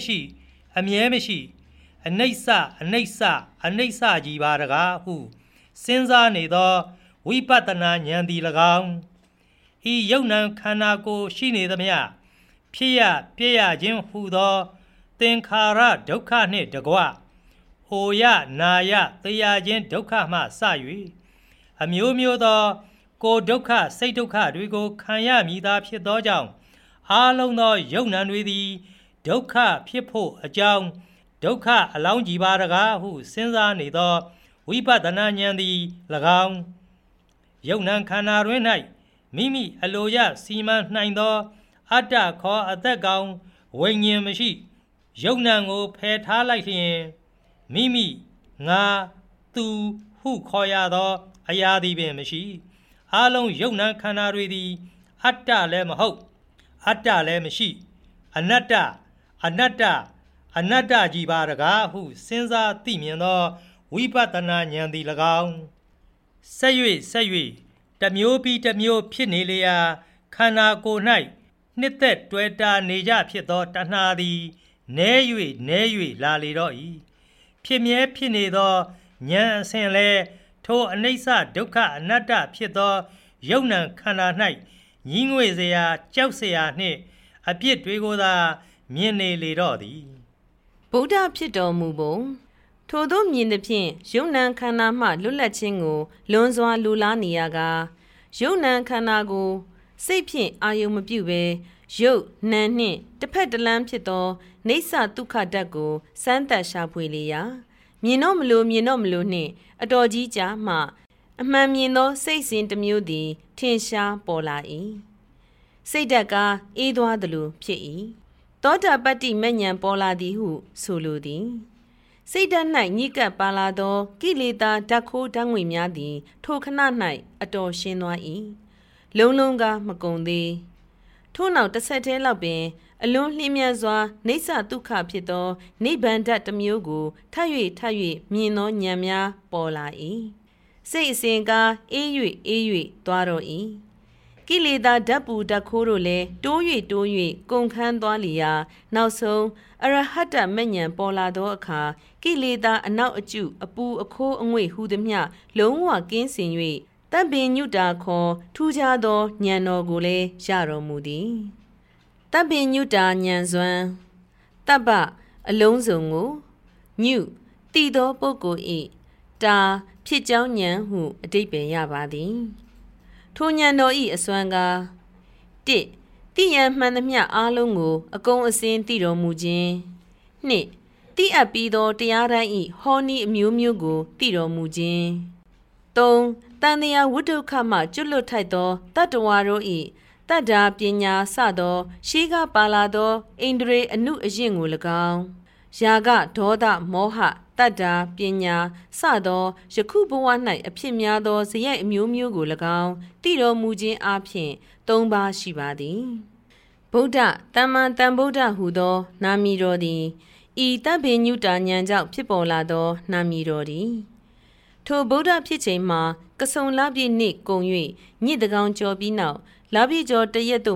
နိစ္စကြီးပါတကားဟုစဉ်းစားနေသောဝိပဿနာဉာဏ်သည်၎င်းဤယုံနံခန္ဓာကိုယ်ရှိနေသမျှဖြစ်ရပြည့်ရခြင်းဟူသောသင်္ခါရဒုက္ခနှင့်တကွအိုရနာရသေရခြင်းဒုက္ခမှစ၍အမျိုးမျိုးသောကိုယ်ဒုက္ခစိတ်ဒုက္ခတွေကိုခံရမည်သာဖြစ်သောကြောင့်အားလုံးသောယုံနံတွေသည်ဒုက္ခဖြစ်ဖို့အကြောင်းဒုက္ခအလောင်းကြီးပါတကားဟုစဉ်းစားနေသောဝိပဿနာဉာဏ်သည်၎င်းယုံနံခန္ဓာတွင်၌မိမိအလိုရစီမံနိုင်သောအတ္တခေါ်အသက်ကောင်ဝိညာဉ်မရှိယုံနံကိုဖယ်ထားလိုက်လျင်မိမိငါသူဟုခေါ်ရသောအရာသည်ပင်မရှိအားလုံးယုံနံခန္ဓာတွေသည်အတ္တလည်းမဟုတ်အတ္တလည်းမရှိအနတ္တကြီးပါတကားဟုစဉ်းစားသိမြင်သောဝိပဿနာဉာဏ်သည်၎င်းဆက်၍တစ်မျိုးပြီးတစ်မျိုးဖြစ်နေလျာခန္ဓာကိုယ်၌နှစ်သက်တွေ့တာနေကြဖြစ်သောတဏှာသည်နည်း၍လာလေတော့၏ဖြစ်မြဲဖြစ်နေသောဉာဏ်အစဉ်လဲထိုအနိစ္စဒုက္ခအနတ္တဖြစ်သောယုံနံခန္ဓာ၌ညီးငွေ့เสียကြောက်เสียနှင့်အပြစ်တွေကိုသာမြင်နေလေတော့သည်ဗုဒ္ဓဖြစ်တော်မူပုံထိုသို့မြင်သဖြင့်ယုံနံခန္ဓာမှလွတ်လပ်ခြင်းကိုလွန်စွာလူလားနေရကယုံနံခန္ဓာကိုစိတ်ဖြင့်အာယုံမပြုဘဲရုပ်နာမ်နှင့်တစ်ဖက်တစ်လမ်းဖြစ်သောနေဆဒုက္ခဓာတ်ကိုစမ်းသပ်ရှာဖွေလေရာမြင်တော့မလို့နှင့်အတော်ကြီးကြာမှအမှန်မြင်သောစိတ်စဉ်တစ်မျိုးသည်ထင်ရှားပေါ်လာ၏စိတ်ဓာတ်ကအေးသွားသလိုဖြစ်၏သောတာပတ္တိမဉ္ဇဉ်ပေါ်လာသည်ဟုဆိုလိုသည်စိတ်ဓာတ်၌ညစ်ကပ်ပါလာသောကိလေသာဓာတ်ခိုးဓာတ်ငွေများသည်ထိုခဏ၌အတော်ရှင်းသွား၏လုံးကမကုန်သေးထို့နောက်တစ်ဆက်တည်းလောက်ပင်အလွန်လျင်မြန်စွာနေဆဒုက္ခဖြစ်သောနိဗ္ဗာန်ဓာတ်တစ်မျိုးကိုထပ်၍မြင်သောဉာဏ်များပေါ်လာ၏စိတ်အစဉ်ကအေး၍သွားတော့၏ကိလေသာဓာတ်ပူဓာတ်ခိုးတို့လည်းတိုး၍ကုန်ခန်းသွားလျာနောက်ဆုံးအရဟတမဉ္ဇဉ်ပေါ်လာသောအခါကိလေသာအနောက်အကျုအပူအခိုးအငွေ့ဟူသည်မျှလုံးဝကင်းစင်၍တပ္ပိညုတာခေါ်ထူးခြားသောဉာဏ်တော်ကိုလည်းရတော်မူသည်တပ္ပိညုတာဉာဏ်စွမ်းတပ္ပအလုံးစုံကိုညုတည်သောပုဂ္ဂိုလ်၏တာဖြစ်ကြောင်းဉာဏ်ဟုအဓိပ္ပာယ်ရပါသည်ထိုဉာဏ်တော်၏အစွမ်းက1သိရန်မှန်သမျှအားလုံးကိုအကုန်အစင်သိတော်မူခြင်း2သိအပ်ပြီးသောတရားတိုင်း၏ဟောနည်းအမျိုးမျိုးကိုသိတော်မူခြင်း3တန်တရားဝိတုခမှကျွလွတ်ထိုက်သောတတ္တဝါတို့၏တတ္တာပညာစသောရှိကပါလာသောဣန္ဒြေအနုအယင့်ကို၎င်းယာကဒေါသမောဟတတ္တာပညာစသောယခုဘဝ၌အဖြစ်များသောဇယက်အမျိုးမျိုးကို၎င်းသိတော်မူခြင်းအပြင်၃ပါးရှိပါသည်ဗုဒ္ဓတမ္မာတန်ဗုဒ္ဓဟူသောနာမည်တော်သည်ဤတပ္ပိညုတာဉာဏ်ကြောင့်ဖြစ်ပေါ်လာသောနာမည်တော်သည်ထိုဗုဒ္ဓဖြစ်ချိန်မှာကဆုံလပြည့်နေ့ကုန်၍ညစ်တကောင်ကျော်ပြီးနောက်လပြည့်ကျော်တရက်သို့